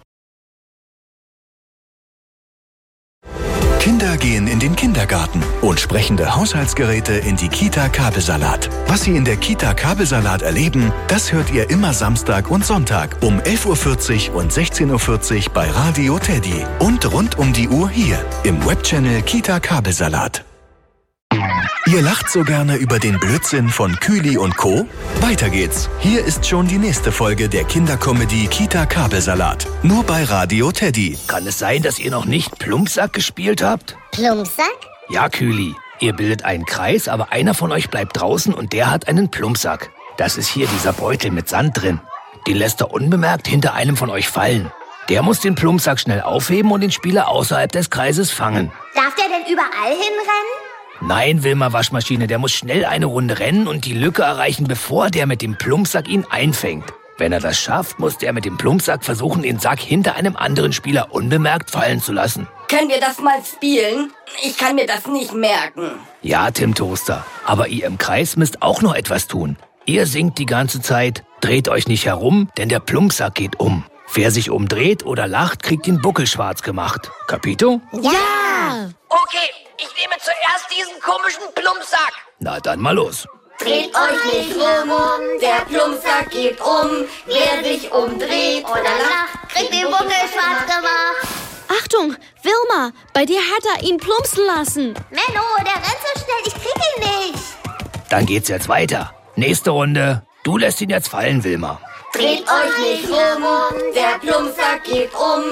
S8: Kinder gehen in den Kindergarten und sprechende Haushaltsgeräte in die Kita Kabelsalat. Was sie in der Kita Kabelsalat erleben, das hört ihr immer Samstag und Sonntag um elf Uhr vierzig und sechzehn Uhr vierzig bei Radio Teddy. Und rund um die Uhr hier im Webchannel Kita Kabelsalat. Ihr lacht so gerne über den Blödsinn von Küli und Co.? Weiter geht's. Hier ist schon die nächste Folge der Kindercomedy Kita Kabelsalat. Nur bei Radio Teddy.
S4: Kann es sein, dass ihr noch nicht Plumpsack gespielt habt?
S10: Plumpsack?
S4: Ja, Küli. Ihr bildet einen Kreis, aber einer von euch bleibt draußen und der hat einen Plumpsack. Das ist hier dieser Beutel mit Sand drin. Den lässt er unbemerkt hinter einem von euch fallen. Der muss den Plumpsack schnell aufheben und den Spieler außerhalb des Kreises fangen.
S1: Darf der denn überall hinrennen?
S4: Nein, Wilma Waschmaschine, der muss schnell eine Runde rennen und die Lücke erreichen, bevor der mit dem Plumpsack ihn einfängt. Wenn er das schafft, muss der mit dem Plumpsack versuchen, den Sack hinter einem anderen Spieler unbemerkt fallen zu lassen.
S6: Können wir das mal spielen? Ich kann mir das nicht merken.
S4: Ja, Tim Toaster, aber ihr im Kreis müsst auch noch etwas tun. Ihr singt die ganze Zeit, dreht euch nicht herum, denn der Plumpsack geht um. Wer sich umdreht oder lacht, kriegt den Buckel schwarz gemacht. Capito?
S10: Ja!
S5: Okay, ich nehme zuerst diesen komischen Plumpsack.
S4: Na dann mal los.
S6: Dreht euch nicht rum, der Plumpsack geht um. Wer sich umdreht
S1: Oder lacht, kriegt den Buckel schwarz gemacht.
S9: Achtung, Wilma, bei dir hat er ihn plumpsen lassen.
S1: Menno, der rennt so schnell, ich krieg ihn nicht.
S4: Dann geht's jetzt weiter. Nächste Runde. Du lässt ihn jetzt fallen, Wilma.
S6: Dreht euch nicht rum, der Plumpsack geht um.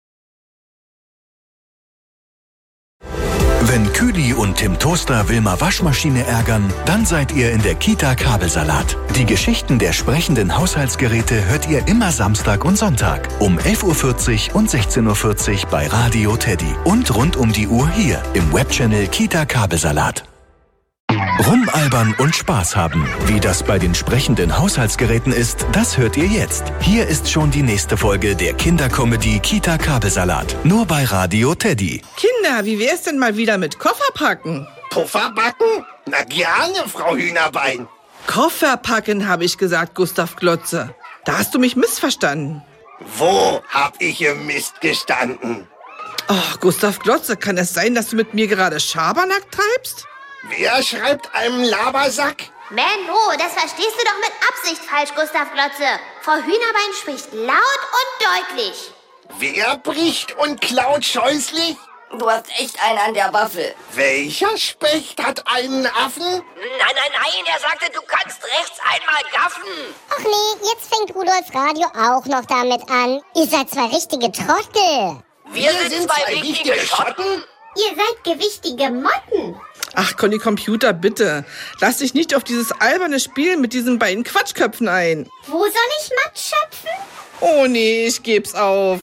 S8: Wenn Küli und Tim Toaster Wilma Waschmaschine ärgern, dann seid ihr in der Kita Kabelsalat. Die Geschichten der sprechenden Haushaltsgeräte hört ihr immer Samstag und Sonntag um elf Uhr vierzig und sechzehn Uhr vierzig bei Radio Teddy. Und rund um die Uhr hier im Webchannel Kita Kabelsalat. Rumalbern und Spaß haben. Wie das bei den sprechenden Haushaltsgeräten ist, das hört ihr jetzt. Hier ist schon die nächste Folge der Kindercomedy Kita Kabelsalat. Nur bei Radio Teddy.
S2: Kinder, wie wär's denn mal wieder mit Kofferpacken?
S3: Pufferbacken? Na gerne, Frau Hühnerbein.
S2: Kofferpacken, habe ich gesagt, Gustav Glotze. Da hast du mich missverstanden.
S3: Wo hab ich im Mist gestanden?
S2: Ach, Gustav Glotze, kann es sein, dass du mit mir gerade Schabernack treibst?
S3: Wer schreibt einem Labersack?
S1: Menno, das verstehst du doch mit Absicht falsch, Gustav Glotze. Frau Hühnerbein spricht laut und deutlich.
S3: Wer bricht und klaut scheußlich?
S6: Du hast echt einen an der Waffel.
S3: Welcher Specht hat einen Affen?
S5: Nein, nein, nein, er sagte, du kannst rechts einmal gaffen.
S10: Ach nee, jetzt fängt Rudolf Radio auch noch damit an. Ihr seid zwei richtige Trottel.
S5: Wir, Wir sind, sind zwei richtige Schotten.
S7: Ihr seid gewichtige Motten.
S2: Ach, Conny Computer, bitte. Lass dich nicht auf dieses alberne Spiel mit diesen beiden Quatschköpfen ein.
S7: Wo soll ich Matt schöpfen?
S2: Oh nee, ich geb's auf.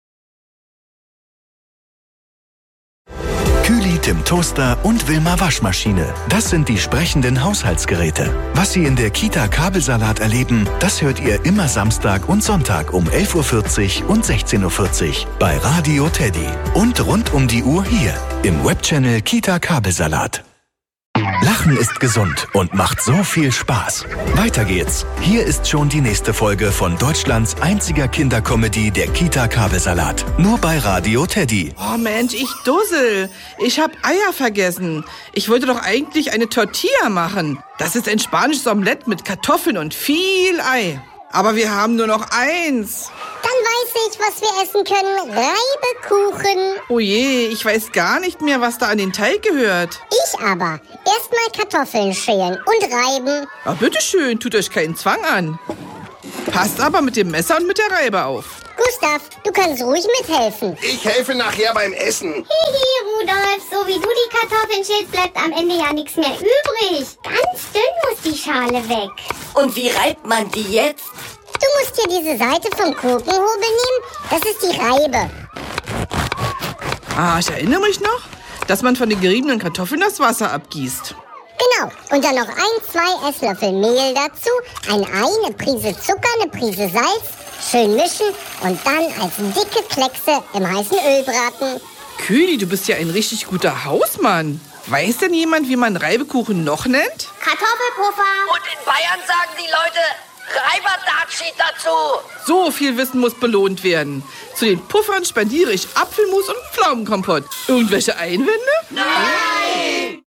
S8: Küli, Tim Toaster und Wilma Waschmaschine. Das sind die sprechenden Haushaltsgeräte. Was sie in der Kita Kabelsalat erleben, das hört ihr immer Samstag und Sonntag um elf Uhr vierzig und sechzehn Uhr vierzig bei Radio Teddy. Und rund um die Uhr hier im Webchannel Kita Kabelsalat. Lachen ist gesund und macht so viel Spaß. Weiter geht's. Hier ist schon die nächste Folge von Deutschlands einziger Kindercomedy, der Kita Kabelsalat. Nur bei Radio Teddy.
S2: Oh Mensch, ich dussel. Ich hab Eier vergessen. Ich wollte doch eigentlich eine Tortilla machen. Das ist ein spanisches Omelett mit Kartoffeln und viel Ei. Aber wir haben nur noch eins.
S10: Dann weiß ich, was wir essen können. Reibekuchen.
S2: Oh je, ich weiß gar nicht mehr, was da an den Teig gehört.
S10: Ich aber. Erstmal Kartoffeln schälen und reiben.
S2: Ah, bitteschön, tut euch keinen Zwang an. Passt aber mit dem Messer und mit der Reibe auf.
S10: Gustav, du kannst ruhig mithelfen.
S3: Ich helfe nachher beim Essen.
S7: Hihi, Rudolf, so wie du die Kartoffeln schälst, bleibt am Ende ja nichts mehr übrig. Ganz dünn muss die Schale weg.
S6: Und wie reibt man die jetzt?
S10: Du musst hier diese Seite vom Gurkenhobel nehmen. Das ist die Reibe.
S2: Ah, ich erinnere mich noch, dass man von den geriebenen Kartoffeln das Wasser abgießt.
S10: Genau. Und dann noch ein, zwei Esslöffel Mehl dazu, ein Ei, eine Prise Zucker, eine Prise Salz, schön mischen und dann als dicke Kleckse im heißen Öl braten.
S2: Kühli, du bist ja ein richtig guter Hausmann. Weiß denn jemand, wie man Reibekuchen noch nennt?
S1: Kartoffelpuffer.
S5: Und in Bayern sagen die Leute Reiberdatschi dazu.
S2: So viel Wissen muss belohnt werden. Zu den Puffern spendiere ich Apfelmus und Pflaumenkompott. Irgendwelche Einwände?
S5: Nein!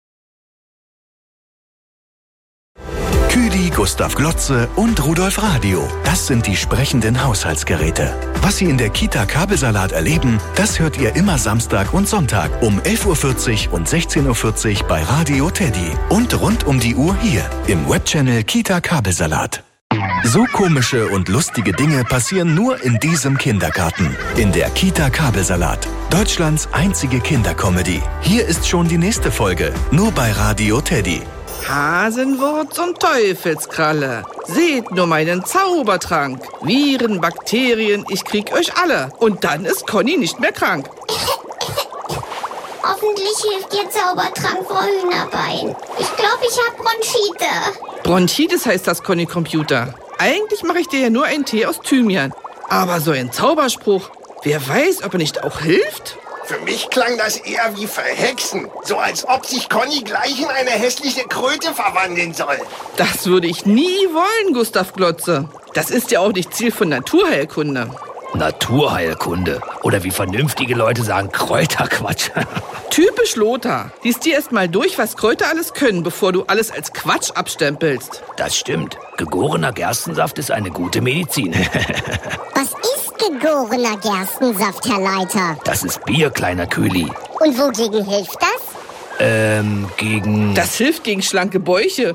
S8: Küdi, Gustav Glotze und Rudolf Radio. Das sind die sprechenden Haushaltsgeräte. Was Sie in der Kita Kabelsalat erleben, das hört ihr immer Samstag und Sonntag um elf Uhr vierzig und sechzehn Uhr vierzig bei Radio Teddy. Und rund um die Uhr hier im Webchannel Kita Kabelsalat. So komische und lustige Dinge passieren nur in diesem Kindergarten. In der Kita Kabelsalat. Deutschlands einzige Kindercomedy. Hier ist schon die nächste Folge. Nur bei Radio Teddy.
S2: Hasenwurz und Teufelskralle. Seht nur meinen Zaubertrank. Viren, Bakterien, ich krieg euch alle. Und dann ist Conny nicht mehr krank.
S7: Hoffentlich hilft dir Zaubertrank, Frau Hühnerbein. Ich glaube, ich habe Bronchite.
S2: Bronchitis heißt das, Conny Computer. Eigentlich mache ich dir ja nur einen Tee aus Thymian. Aber so ein Zauberspruch, wer weiß, ob er nicht auch hilft?
S3: Für mich klang das eher wie Verhexen. So als ob sich Conny gleich in eine hässliche Kröte verwandeln soll.
S2: Das würde ich nie wollen, Gustav Glotze. Das ist ja auch nicht Ziel von Naturheilkunde.
S4: Naturheilkunde. Oder wie vernünftige Leute sagen, Kräuterquatsch.
S2: Typisch Lothar. Lies dir erst mal durch, was Kräuter alles können, bevor du alles als Quatsch abstempelst.
S4: Das stimmt. Gegorener Gerstensaft ist eine gute Medizin.
S10: Was ist gegorener Gerstensaft, Herr Leiter?
S4: Das ist Bier, kleiner Kühli.
S10: Und wogegen hilft das?
S4: Ähm, gegen...
S2: Das hilft gegen schlanke Bäuche.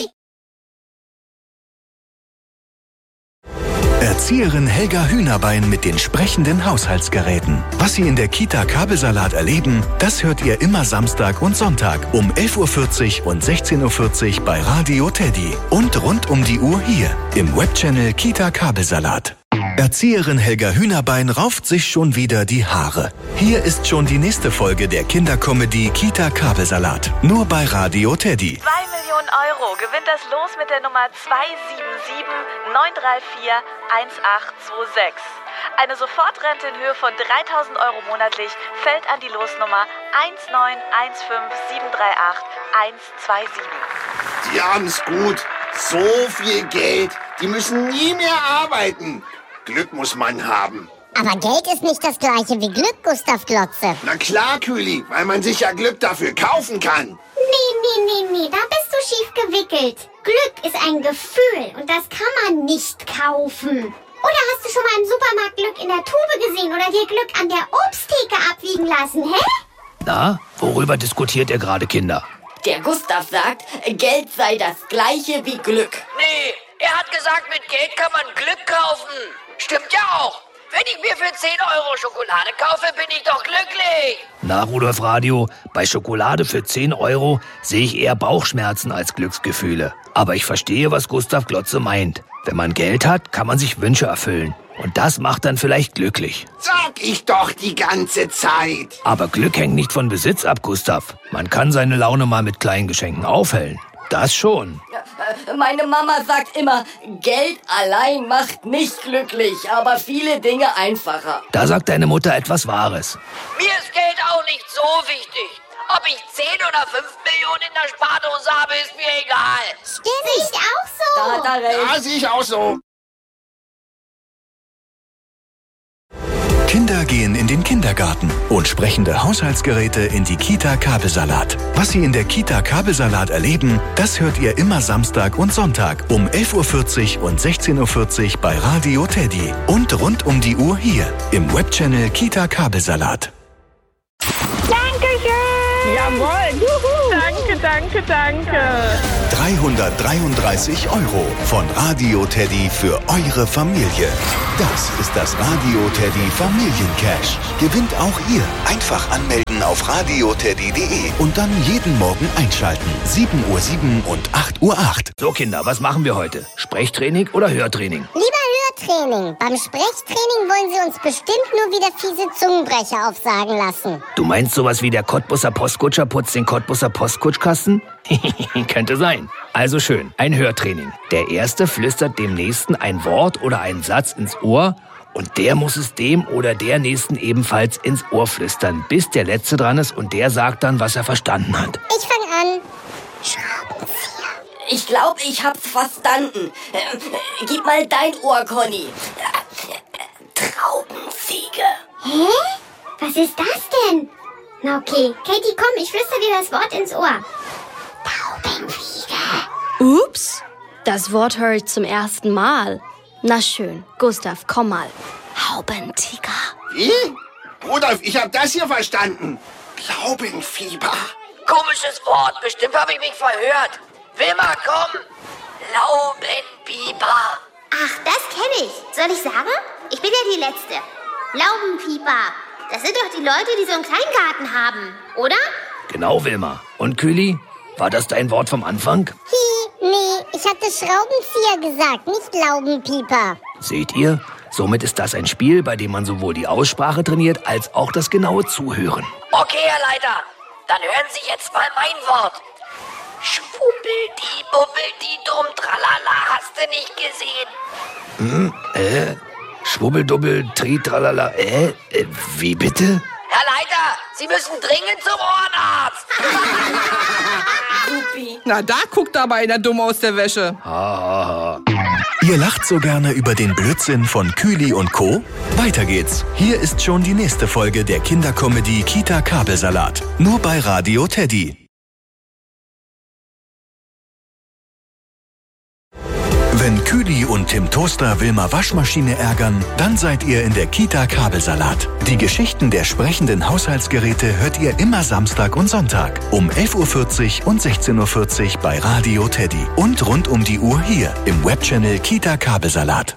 S8: Erzieherin Helga Hühnerbein mit den sprechenden Haushaltsgeräten. Was Sie in der Kita Kabelsalat erleben, das hört ihr immer Samstag und Sonntag um elf Uhr vierzig und sechzehn Uhr vierzig bei Radio Teddy. Und rund um die Uhr hier im Webchannel Kita Kabelsalat. Erzieherin Helga Hühnerbein rauft sich schon wieder die Haare. Hier ist schon die nächste Folge der Kindercomedy Kita Kabelsalat. Nur bei Radio Teddy.
S14: zwei Millionen Euro gewinnt das Los mit der Nummer zwei sieben sieben neun drei vier eins acht zwei sechs. Eine Sofortrente in Höhe von dreitausend Euro monatlich fällt an die Losnummer eins neun eins fünf sieben drei acht eins zwei sieben.
S3: Die haben's gut. So viel Geld. Die müssen nie mehr arbeiten. Glück muss man haben.
S10: Aber Geld ist nicht das gleiche wie Glück, Gustav Glotze.
S3: Na klar, Kühli, weil man sich ja Glück dafür kaufen kann.
S7: Nee, nee, nee, nee, da bist du schief gewickelt. Glück ist ein Gefühl und das kann man nicht kaufen. Oder hast du schon mal im Supermarkt Glück in der Tube gesehen oder dir Glück an der Obsttheke abwiegen lassen, hä?
S4: Na, worüber diskutiert ihr gerade, Kinder?
S6: Der Gustav sagt, Geld sei das gleiche wie Glück.
S5: Nee, er hat gesagt, mit Geld kann man Glück kaufen. Stimmt ja auch. Wenn ich mir für zehn Euro Schokolade kaufe, bin ich doch glücklich.
S4: Na, Rudolf Radio, bei Schokolade für zehn Euro sehe ich eher Bauchschmerzen als Glücksgefühle. Aber ich verstehe, was Gustav Glotze meint. Wenn man Geld hat, kann man sich Wünsche erfüllen. Und das macht dann vielleicht glücklich.
S3: Sag ich doch die ganze Zeit.
S4: Aber Glück hängt nicht von Besitz ab, Gustav. Man kann seine Laune mal mit kleinen Geschenken aufhellen. Das schon.
S6: Meine Mama sagt immer, Geld allein macht nicht glücklich, aber viele Dinge einfacher.
S4: Da sagt deine Mutter etwas Wahres.
S5: Mir ist Geld auch nicht so wichtig. Ob ich zehn oder fünf Millionen Million in der Spardose habe, ist mir egal.
S10: Stimmt. Sehe ich auch so.
S6: Da hat er recht.
S3: Ja, sehe ich auch so.
S8: Kinder gehen in den Kindergarten und sprechende Haushaltsgeräte in die Kita Kabelsalat. Was sie in der Kita Kabelsalat erleben, das hört ihr immer Samstag und Sonntag um elf Uhr vierzig und sechzehn Uhr vierzig bei Radio Teddy und rund um die Uhr hier im Webchannel Kita Kabelsalat.
S13: Dankeschön! Jawohl! Juhu. Danke, danke, danke!
S8: dreihundertdreiunddreißig Euro von Radio Teddy für eure Familie. Das ist das Radio Teddy Familiencash. Gewinnt auch ihr. Einfach anmelden auf radioteddy punkt de und dann jeden Morgen einschalten. sieben Uhr sieben und acht Uhr acht.
S4: So Kinder, was machen wir heute? Sprechtraining oder Hörtraining?
S10: Lieber Hörtraining. Beim Sprechtraining wollen Sie uns bestimmt nur wieder fiese Zungenbrecher aufsagen lassen.
S4: Du meinst sowas wie der Cottbusser Postkutscher putzt den Cottbusser Postkutschkasten? Könnte sein. Also schön, ein Hörtraining. Der Erste flüstert dem Nächsten ein Wort oder einen Satz ins Ohr und der muss es dem oder der Nächsten ebenfalls ins Ohr flüstern, bis der Letzte dran ist und der sagt dann, was er verstanden hat.
S10: Ich fange an. Schraubenzieher.
S6: Ich glaube, ich hab's verstanden. Äh, gib mal dein Ohr, Conny. Traubenziege.
S7: Hä? Was ist das denn? Na okay, Katie, komm, ich flüster dir das Wort ins Ohr. Taubenfliege.
S9: Ups, das Wort höre ich zum ersten Mal. Na schön, Gustav, komm mal. Haubentiger.
S3: Wie? Rudolf, ich habe das hier verstanden. Laubenfieber.
S5: Komisches Wort, bestimmt habe ich mich verhört. Wilma, komm. Laubenpieper.
S1: Ach, das kenne ich. Soll ich sagen? Ich bin ja die Letzte. Laubenpieper. Das sind doch die Leute, die so einen Kleingarten haben, oder?
S4: Genau, Wilma. Und Küli, war das dein Wort vom Anfang?
S10: Hi, nee, ich hatte Schraubenzieher gesagt, nicht Laubenpieper.
S4: Seht ihr? Somit ist das ein Spiel, bei dem man sowohl die Aussprache trainiert, als auch das genaue Zuhören.
S5: Okay, Herr Leiter, dann hören Sie jetzt mal mein Wort. Schwubbeldi, bubbeldi, dumm, tralala, hast du nicht gesehen?
S4: Hm, äh, schwubbeldubbel, tri, tralala, äh, äh, wie bitte?
S5: Herr Leiter, Sie müssen dringend zum Ohrenarzt.
S2: Na, da guckt aber einer dumm aus der Wäsche.
S4: Ha, ha, ha.
S8: Ihr lacht so gerne über den Blödsinn von Küli und Co.? Weiter geht's. Hier ist schon die nächste Folge der Kindercomedy Kita Kabelsalat. Nur bei Radio Teddy. Wenn Küli und Tim Toaster Wilma Waschmaschine ärgern, dann seid ihr in der Kita Kabelsalat. Die Geschichten der sprechenden Haushaltsgeräte hört ihr immer Samstag und Sonntag um elf Uhr vierzig und sechzehn Uhr vierzig bei Radio Teddy und rund um die Uhr hier im Webchannel Kita Kabelsalat.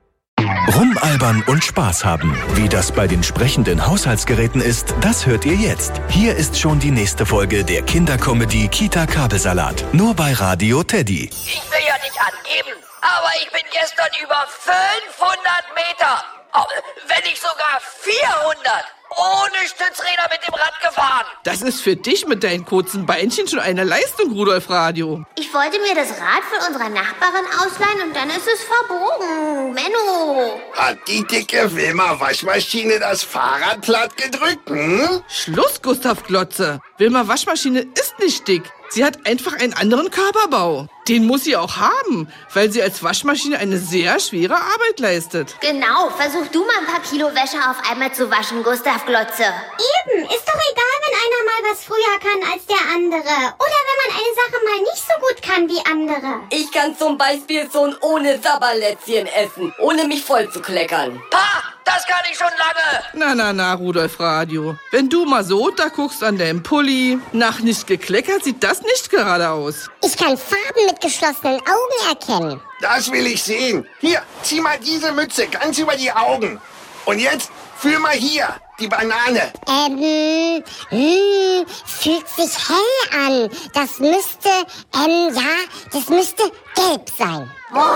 S8: Rumalbern und Spaß haben. Wie das bei den sprechenden Haushaltsgeräten ist, das hört ihr jetzt. Hier ist schon die nächste Folge der Kindercomedy Kita Kabelsalat. Nur bei Radio Teddy.
S5: Ich will ja nicht angeben, aber ich bin gestern über fünfhundert Meter, oh, wenn nicht sogar vierhundert, ohne Stützräder mit dem Rad gefahren.
S2: Das ist für dich mit deinen kurzen Beinchen schon eine Leistung, Rudolf Radio.
S1: Ich wollte mir das Rad von unserer Nachbarin ausleihen und dann ist es verbogen. Menno.
S3: Hat die dicke Wilma Waschmaschine das Fahrrad platt gedrückt, hm?
S2: Schluss, Gustav Glotze. Wilma Waschmaschine ist nicht dick. Sie hat einfach einen anderen Körperbau. Den muss sie auch haben, weil sie als Waschmaschine eine sehr schwere Arbeit leistet.
S1: Genau, versuch du mal ein paar Kilo Wäsche auf einmal zu waschen, Gustav Glotze.
S7: Eben, ist doch egal, wenn einer mal was früher kann als der andere. Oder wenn man eine Sache mal nicht so gut kann wie andere.
S6: Ich kann zum Beispiel so ein ohne Sabberlätzchen essen, ohne mich voll zu kleckern.
S5: Pa, das kann ich schon lange.
S2: Na, na, na, Rudolf Radio. Wenn du mal so da guckst an deinem Pulli, nach nicht gekleckert sieht das nicht gerade aus.
S10: Ich kann Farben mit geschlossenen Augen erkennen.
S3: Das will ich sehen. Hier, zieh mal diese Mütze ganz über die Augen. Und jetzt fühl mal hier, die Banane.
S10: Ähm, mh, fühlt sich hell an. Das müsste, ähm, ja, das müsste gelb sein.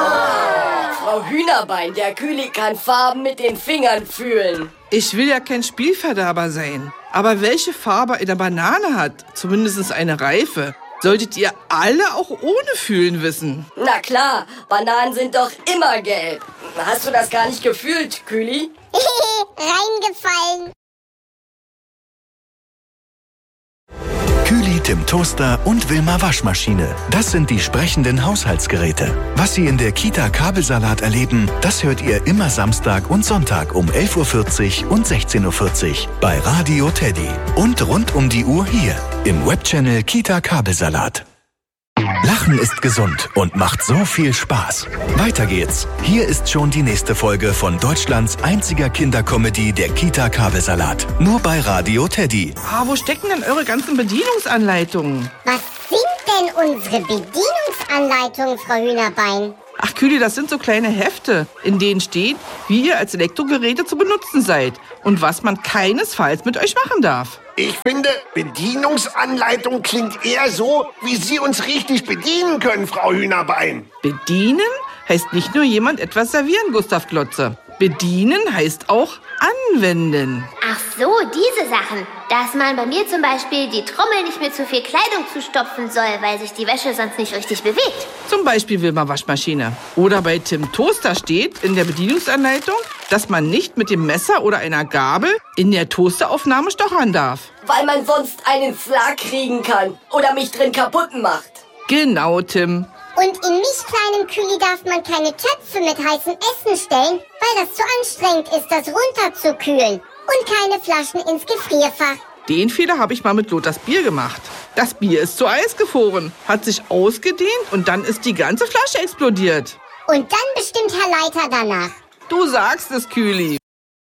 S6: Frau Hühnerbein, der Küli kann Farben mit den Fingern fühlen.
S2: Ich will ja kein Spielverderber sein. Aber welche Farbe eine Banane hat, zumindest eine reife, solltet ihr alle auch ohne Fühlen wissen.
S6: Na klar, Bananen sind doch immer gelb. Hast du das gar nicht gefühlt, Küli?
S10: Reingefallen.
S8: Kühli, Tim Toaster und Wilma Waschmaschine. Das sind die sprechenden Haushaltsgeräte. Was Sie in der Kita Kabelsalat erleben, das hört ihr immer Samstag und Sonntag um elf Uhr vierzig und sechzehn Uhr vierzig bei Radio Teddy. Und rund um die Uhr hier im Webchannel Kita Kabelsalat. Lachen ist gesund und macht so viel Spaß. Weiter geht's. Hier ist schon die nächste Folge von Deutschlands einziger Kindercomedy, der Kita Kabelsalat. Nur bei Radio Teddy.
S2: Ah, wo stecken denn eure ganzen Bedienungsanleitungen?
S10: Was sind denn unsere Bedienungsanleitungen, Frau Hühnerbein?
S2: Ach Kühli, das sind so kleine Hefte, in denen steht, wie ihr als Elektrogeräte zu benutzen seid und was man keinesfalls mit euch machen darf.
S3: Ich finde, Bedienungsanleitung klingt eher so, wie Sie uns richtig bedienen können, Frau Hühnerbein.
S2: Bedienen heißt nicht nur jemand etwas servieren, Gustav Glotze. Bedienen heißt auch anwenden.
S1: Ach so, diese Sachen. Dass man bei mir zum Beispiel die Trommel nicht mit zu viel Kleidung zustopfen soll, weil sich die Wäsche sonst nicht richtig bewegt.
S2: Zum Beispiel Wilma Waschmaschine. Oder bei Tim Toaster steht in der Bedienungsanleitung, dass man nicht mit dem Messer oder einer Gabel in der Toasteraufnahme stochern darf.
S6: Weil man sonst einen Schlag kriegen kann oder mich drin kaputt macht.
S2: Genau, Tim.
S10: Und in mich, kleinem Kühli, darf man keine Töpfe mit heißem Essen stellen, weil das zu anstrengend ist, das runterzukühlen. Und keine Flaschen ins Gefrierfach.
S2: Den Fehler habe ich mal mit Lothars Bier gemacht. Das Bier ist zu Eis gefroren, hat sich ausgedehnt und dann ist die ganze Flasche explodiert.
S10: Und dann bestimmt Herr Leiter danach.
S2: Du sagst es, Kühli.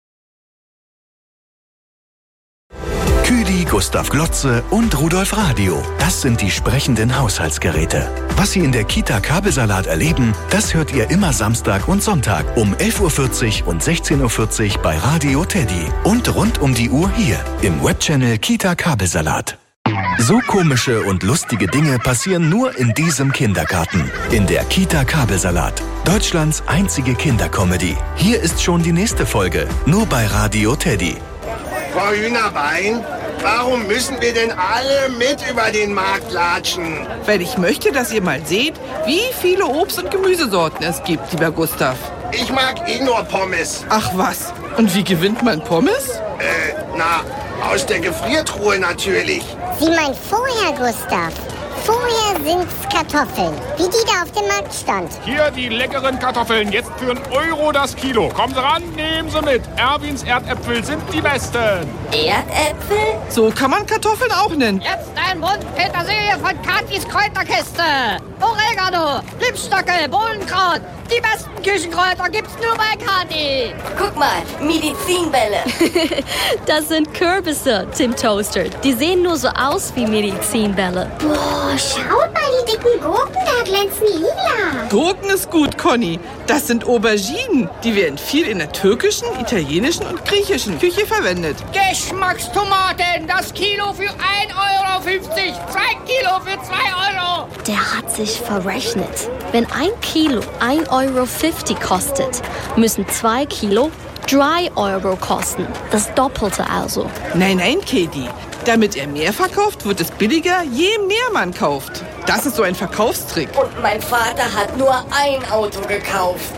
S8: Kühli, Gustav Glotze und Rudolf Radio. Das sind die sprechenden Haushaltsgeräte. Was Sie in der Kita Kabelsalat erleben, das hört ihr immer Samstag und Sonntag um elf Uhr vierzig und sechzehn Uhr vierzig bei Radio Teddy. Und rund um die Uhr hier im Webchannel Kita Kabelsalat. So komische und lustige Dinge passieren nur in diesem Kindergarten. In der Kita Kabelsalat. Deutschlands einzige Kindercomedy. Hier ist schon die nächste Folge. Nur bei Radio Teddy.
S3: Frau Hühnerbein, warum müssen wir denn alle mit über den Markt latschen?
S2: Weil ich möchte, dass ihr mal seht, wie viele Obst- und Gemüsesorten es gibt, lieber Gustav.
S3: Ich mag eh nur Pommes.
S2: Ach was, und wie gewinnt man Pommes?
S3: Äh, na, aus der Gefriertruhe natürlich.
S10: Sie meint vorher, Gustav. Vorher sind's Kartoffeln, wie die da auf dem Markt stand.
S15: Hier die leckeren Kartoffeln, jetzt für einen Euro das Kilo. Kommen Sie ran, nehmen Sie mit. Erwins Erdäpfel sind die besten.
S6: Erdäpfel?
S2: So kann man Kartoffeln auch nennen.
S16: Jetzt ein Bund Petersilie von Katis Kräuterkiste. Oregano, Lipstocke, Bohnenkraut. Die besten Küchenkräuter gibt's nur bei Kathi.
S6: Guck mal, Medizinbälle.
S9: Das sind Kürbisse, Tim Toaster. Die sehen nur so aus wie Medizinbälle.
S7: Boah, schaut mal, die dicken Gurken da glänzen lila.
S2: Gurken ist gut, Conny. Das sind Auberginen. Die werden viel in der türkischen, italienischen und griechischen Küche verwendet.
S16: Geschmackstomaten, das Kilo für ein Euro fünfzig. Zwei Kilo für zwei Euro.
S9: Der hat sich verrechnet. Wenn ein Kilo ein Euro fünfzig kostet, müssen zwei Kilo drei Euro kosten. Das Doppelte also.
S2: Nein, nein, Katie. Damit er mehr verkauft, wird es billiger, je mehr man kauft. Das ist so ein Verkaufstrick.
S6: Und mein Vater hat nur ein Auto gekauft.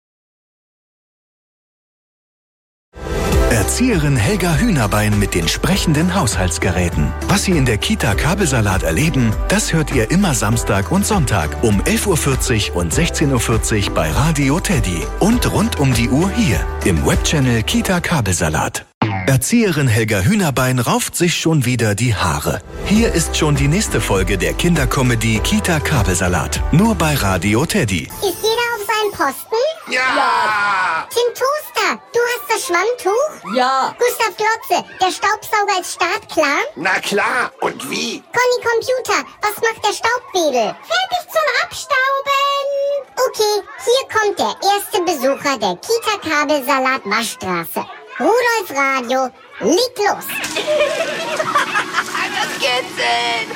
S8: Erzieherin Helga Hühnerbein mit den sprechenden Haushaltsgeräten. Was Sie in der Kita Kabelsalat erleben, das hört ihr immer Samstag und Sonntag um elf Uhr vierzig und sechzehn Uhr vierzig bei Radio Teddy. Und rund um die Uhr hier im Webchannel Kita Kabelsalat. Erzieherin Helga Hühnerbein rauft sich schon wieder die Haare. Hier ist schon die nächste Folge der Kindercomedy Kita Kabelsalat. Nur bei Radio Teddy.
S10: Ist jeder auf seinem Posten?
S3: Ja! ja.
S10: Tim Toaster, du hast das Schwammtuch?
S6: Ja.
S10: Gustav Glotze, der Staubsauger ist startklar?
S3: Na klar, und wie?
S10: Conny Computer, was macht der Staubwedel?
S7: Fertig zum Abstauben.
S10: Okay, hier kommt der erste Besucher der Kita Kabelsalat Waschstraße. Rudolf Radio, leg los.
S5: Das kitzelt.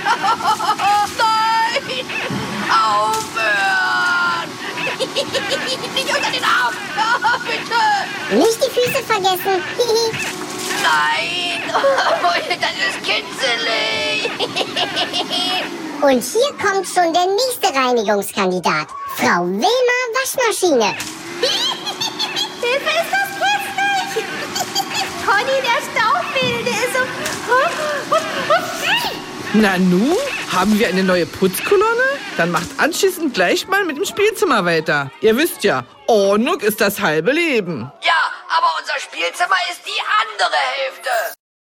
S5: Nein. Aufhören. Nicht unter den Arm. Oh, bitte.
S10: Nicht die Füße vergessen.
S5: Nein. Das ist kitzelig.
S10: Und hier kommt schon der nächste Reinigungskandidat. Frau Wilma Waschmaschine.
S7: Hilfe, ist das kitzlig. Conny, der Staubwedel, der ist so...
S2: Nanu, haben wir eine neue Putzkolonne? Dann macht anschließend gleich mal mit dem Spielzimmer weiter. Ihr wisst ja, Ordnung ist das halbe Leben.
S5: Ja, aber unser Spielzimmer ist die andere Hälfte.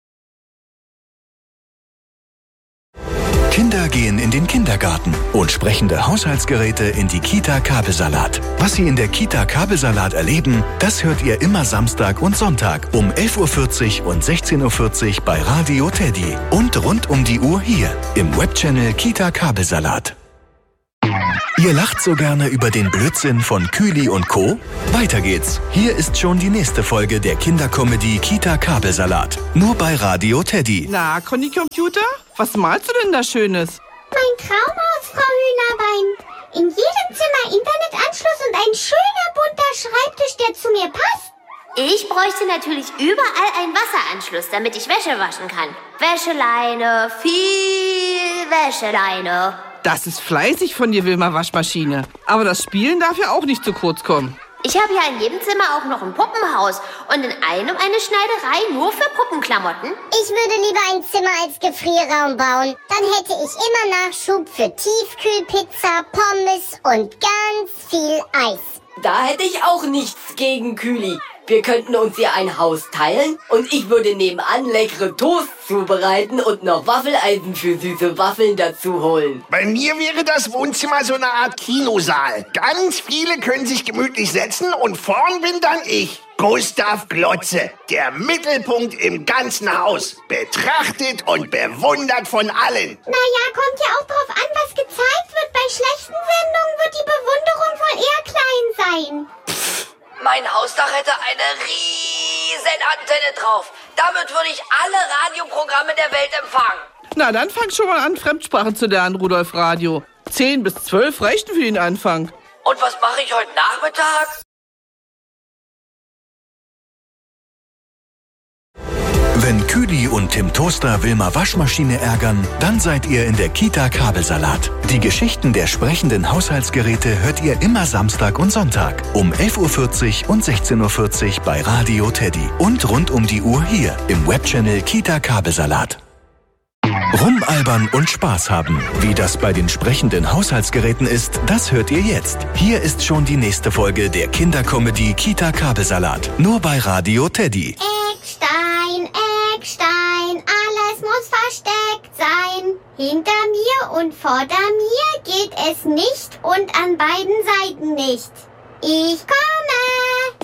S8: Kinder gehen in den Kindergarten und sprechende Haushaltsgeräte in die Kita Kabelsalat. Was sie in der Kita Kabelsalat erleben, das hört ihr immer Samstag und Sonntag um elf Uhr vierzig und sechzehn Uhr vierzig bei Radio Teddy und rund um die Uhr hier im Webchannel Kita Kabelsalat. Ihr lacht so gerne über den Blödsinn von Kühli und Co.? Weiter geht's. Hier ist schon die nächste Folge der Kindercomedy Kita Kabelsalat. Nur bei Radio Teddy.
S2: Na, Conny Computer? Was malst du denn da Schönes?
S7: Mein Traumhaus, Frau Hühnerbein. In jedem Zimmer Internetanschluss und ein schöner bunter Schreibtisch, der zu mir passt.
S1: Ich bräuchte natürlich überall einen Wasseranschluss, damit ich Wäsche waschen kann. Wäscheleine, viel Wäscheleine.
S2: Das ist fleißig von dir, Wilma Waschmaschine. Aber das Spielen darf ja auch nicht zu kurz kommen.
S1: Ich habe ja in jedem Zimmer auch noch ein Puppenhaus und in einem eine Schneiderei nur für Puppenklamotten.
S10: Ich würde lieber ein Zimmer als Gefrierraum bauen. Dann hätte ich immer Nachschub für Tiefkühlpizza, Pommes und ganz viel Eis.
S6: Da hätte ich auch nichts gegen, Kühli. Wir könnten uns hier ein Haus teilen und ich würde nebenan leckere Toast zubereiten und noch Waffeleisen für süße Waffeln dazu holen.
S3: Bei mir wäre das Wohnzimmer so eine Art Kinosaal. Ganz viele können sich gemütlich setzen und vorn bin dann ich. Gustav Glotze, der Mittelpunkt im ganzen Haus. Betrachtet und bewundert von allen.
S7: Naja, kommt ja auch drauf an, was gezeigt wird. Bei schlechten Sendungen wird die Bewunderung wohl eher klein sein.
S5: Mein Hausdach hätte eine riesen Antenne drauf. Damit würde ich alle Radioprogramme der Welt empfangen.
S2: Na, dann fang schon mal an, Fremdsprachen zu lernen, Rudolf Radio. Zehn bis zwölf reichten für den Anfang.
S5: Und was mache ich heute Nachmittag?
S8: Wenn Kühli und Tim Toaster Wilma Waschmaschine ärgern, dann seid ihr in der Kita Kabelsalat. Die Geschichten der sprechenden Haushaltsgeräte hört ihr immer Samstag und Sonntag um elf Uhr vierzig und sechzehn Uhr vierzig bei Radio Teddy und rund um die Uhr hier im Webchannel Kita Kabelsalat. Rumalbern und Spaß haben. Wie das bei den sprechenden Haushaltsgeräten ist, das hört ihr jetzt. Hier ist schon die nächste Folge der Kindercomedy Kita Kabelsalat. Nur bei Radio Teddy.
S7: Eckstein, Eckstein, alles muss versteckt sein. Hinter mir und vor mir geht es nicht und an beiden Seiten nicht. Ich komme.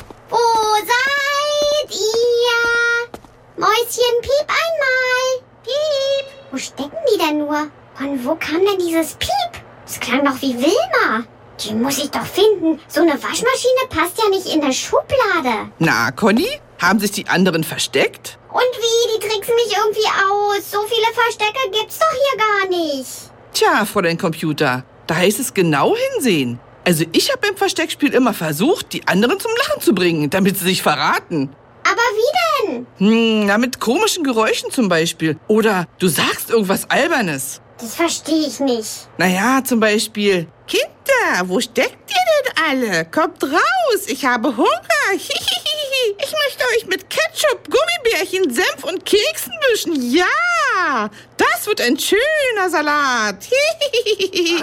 S7: Wo seid ihr? Mäuschen, piep einmal. Piep. Wo stecken die denn nur? Von wo kam denn dieses Piep? Das klang doch wie Wilma. Die muss ich doch finden. So eine Waschmaschine passt ja nicht in der Schublade.
S2: Na, Conny? Haben sich die anderen versteckt?
S7: Und wie? Die tricksen mich irgendwie aus. So viele Verstecke gibt's doch hier gar nicht.
S2: Tja, Fräulein Computer, da heißt es genau hinsehen. Also ich habe im Versteckspiel immer versucht, die anderen zum Lachen zu bringen, damit sie sich verraten.
S7: Aber wie denn?
S2: Hm, na, mit komischen Geräuschen zum Beispiel. Oder du sagst irgendwas Albernes.
S7: Das verstehe ich nicht.
S2: Naja, zum Beispiel: Kinder, wo steckt ihr denn alle? Kommt raus, ich habe Hunger. Ich möchte euch mit Ketchup, Gummibärchen, Senf und Keksen mischen. Ja, das wird ein schöner Salat.
S7: Es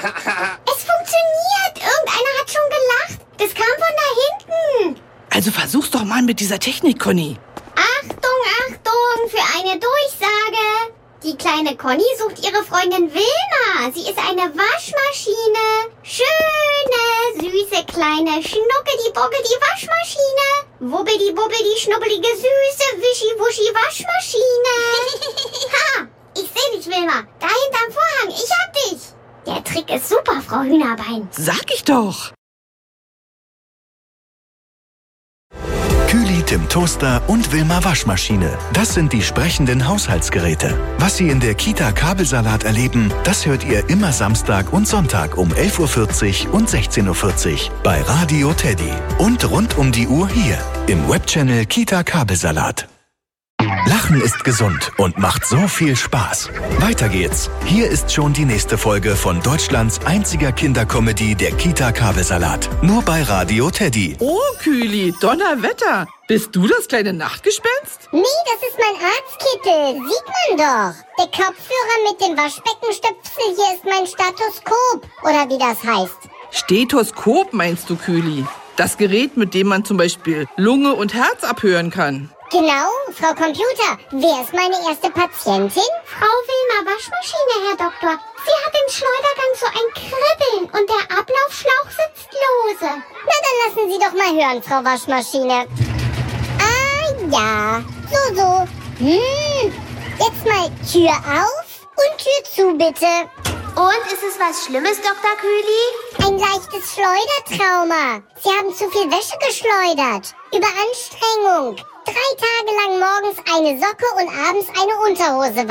S7: funktioniert. Irgendeiner hat schon gelacht. Das kam von da hinten.
S2: Also versuch's doch mal mit dieser Technik, Conny.
S7: Achtung, Achtung, für eine Durchsage. Die kleine Conny sucht ihre Freundin Wilma. Sie ist eine Waschmaschine. Schöne, süße, kleine, schnuckeli-buckeli Waschmaschine. Wubbeli-bubbeli, schnubbelige, süße, wischi-wuschi Waschmaschine. Ha, ich seh dich, Wilma. Da hinterm Vorhang. Ich hab dich. Der Trick ist super, Frau Hühnerbein.
S2: Sag ich doch.
S8: Kühli, Tim Toaster und Wilma Waschmaschine. Das sind die sprechenden Haushaltsgeräte. Was Sie in der Kita Kabelsalat erleben, das hört ihr immer Samstag und Sonntag um elf Uhr vierzig und sechzehn Uhr vierzig bei Radio Teddy. Und rund um die Uhr hier im Webchannel Kita Kabelsalat. Lachen ist gesund und macht so viel Spaß. Weiter geht's. Hier ist schon die nächste Folge von Deutschlands einziger Kindercomedy, der Kita Kabelsalat. Nur bei Radio Teddy.
S2: Oh, Kühli, Donnerwetter. Bist du das kleine Nachtgespenst?
S10: Nee, das ist mein Arztkittel. Sieht man doch. Der Kopfhörer mit dem Waschbeckenstöpsel hier ist mein Stethoskop. Oder wie das heißt.
S2: Stethoskop meinst du, Kühli? Das Gerät, mit dem man zum Beispiel Lunge und Herz abhören kann.
S10: Genau, Frau Computer. Wer ist meine erste Patientin?
S7: Frau Wilma Waschmaschine, Herr Doktor. Sie hat im Schleudergang so ein Kribbeln und der Ablaufschlauch sitzt lose.
S10: Na, dann lassen Sie doch mal hören, Frau Waschmaschine. Ah, ja. So, so. Hm. Jetzt mal Tür auf und Tür zu, bitte.
S1: Und, ist es was Schlimmes, Doktor Kühli?
S10: Ein leichtes Schleudertrauma. Sie haben zu viel Wäsche geschleudert. Überanstrengung. Drei Tage lang morgens eine Socke und abends eine Unterhose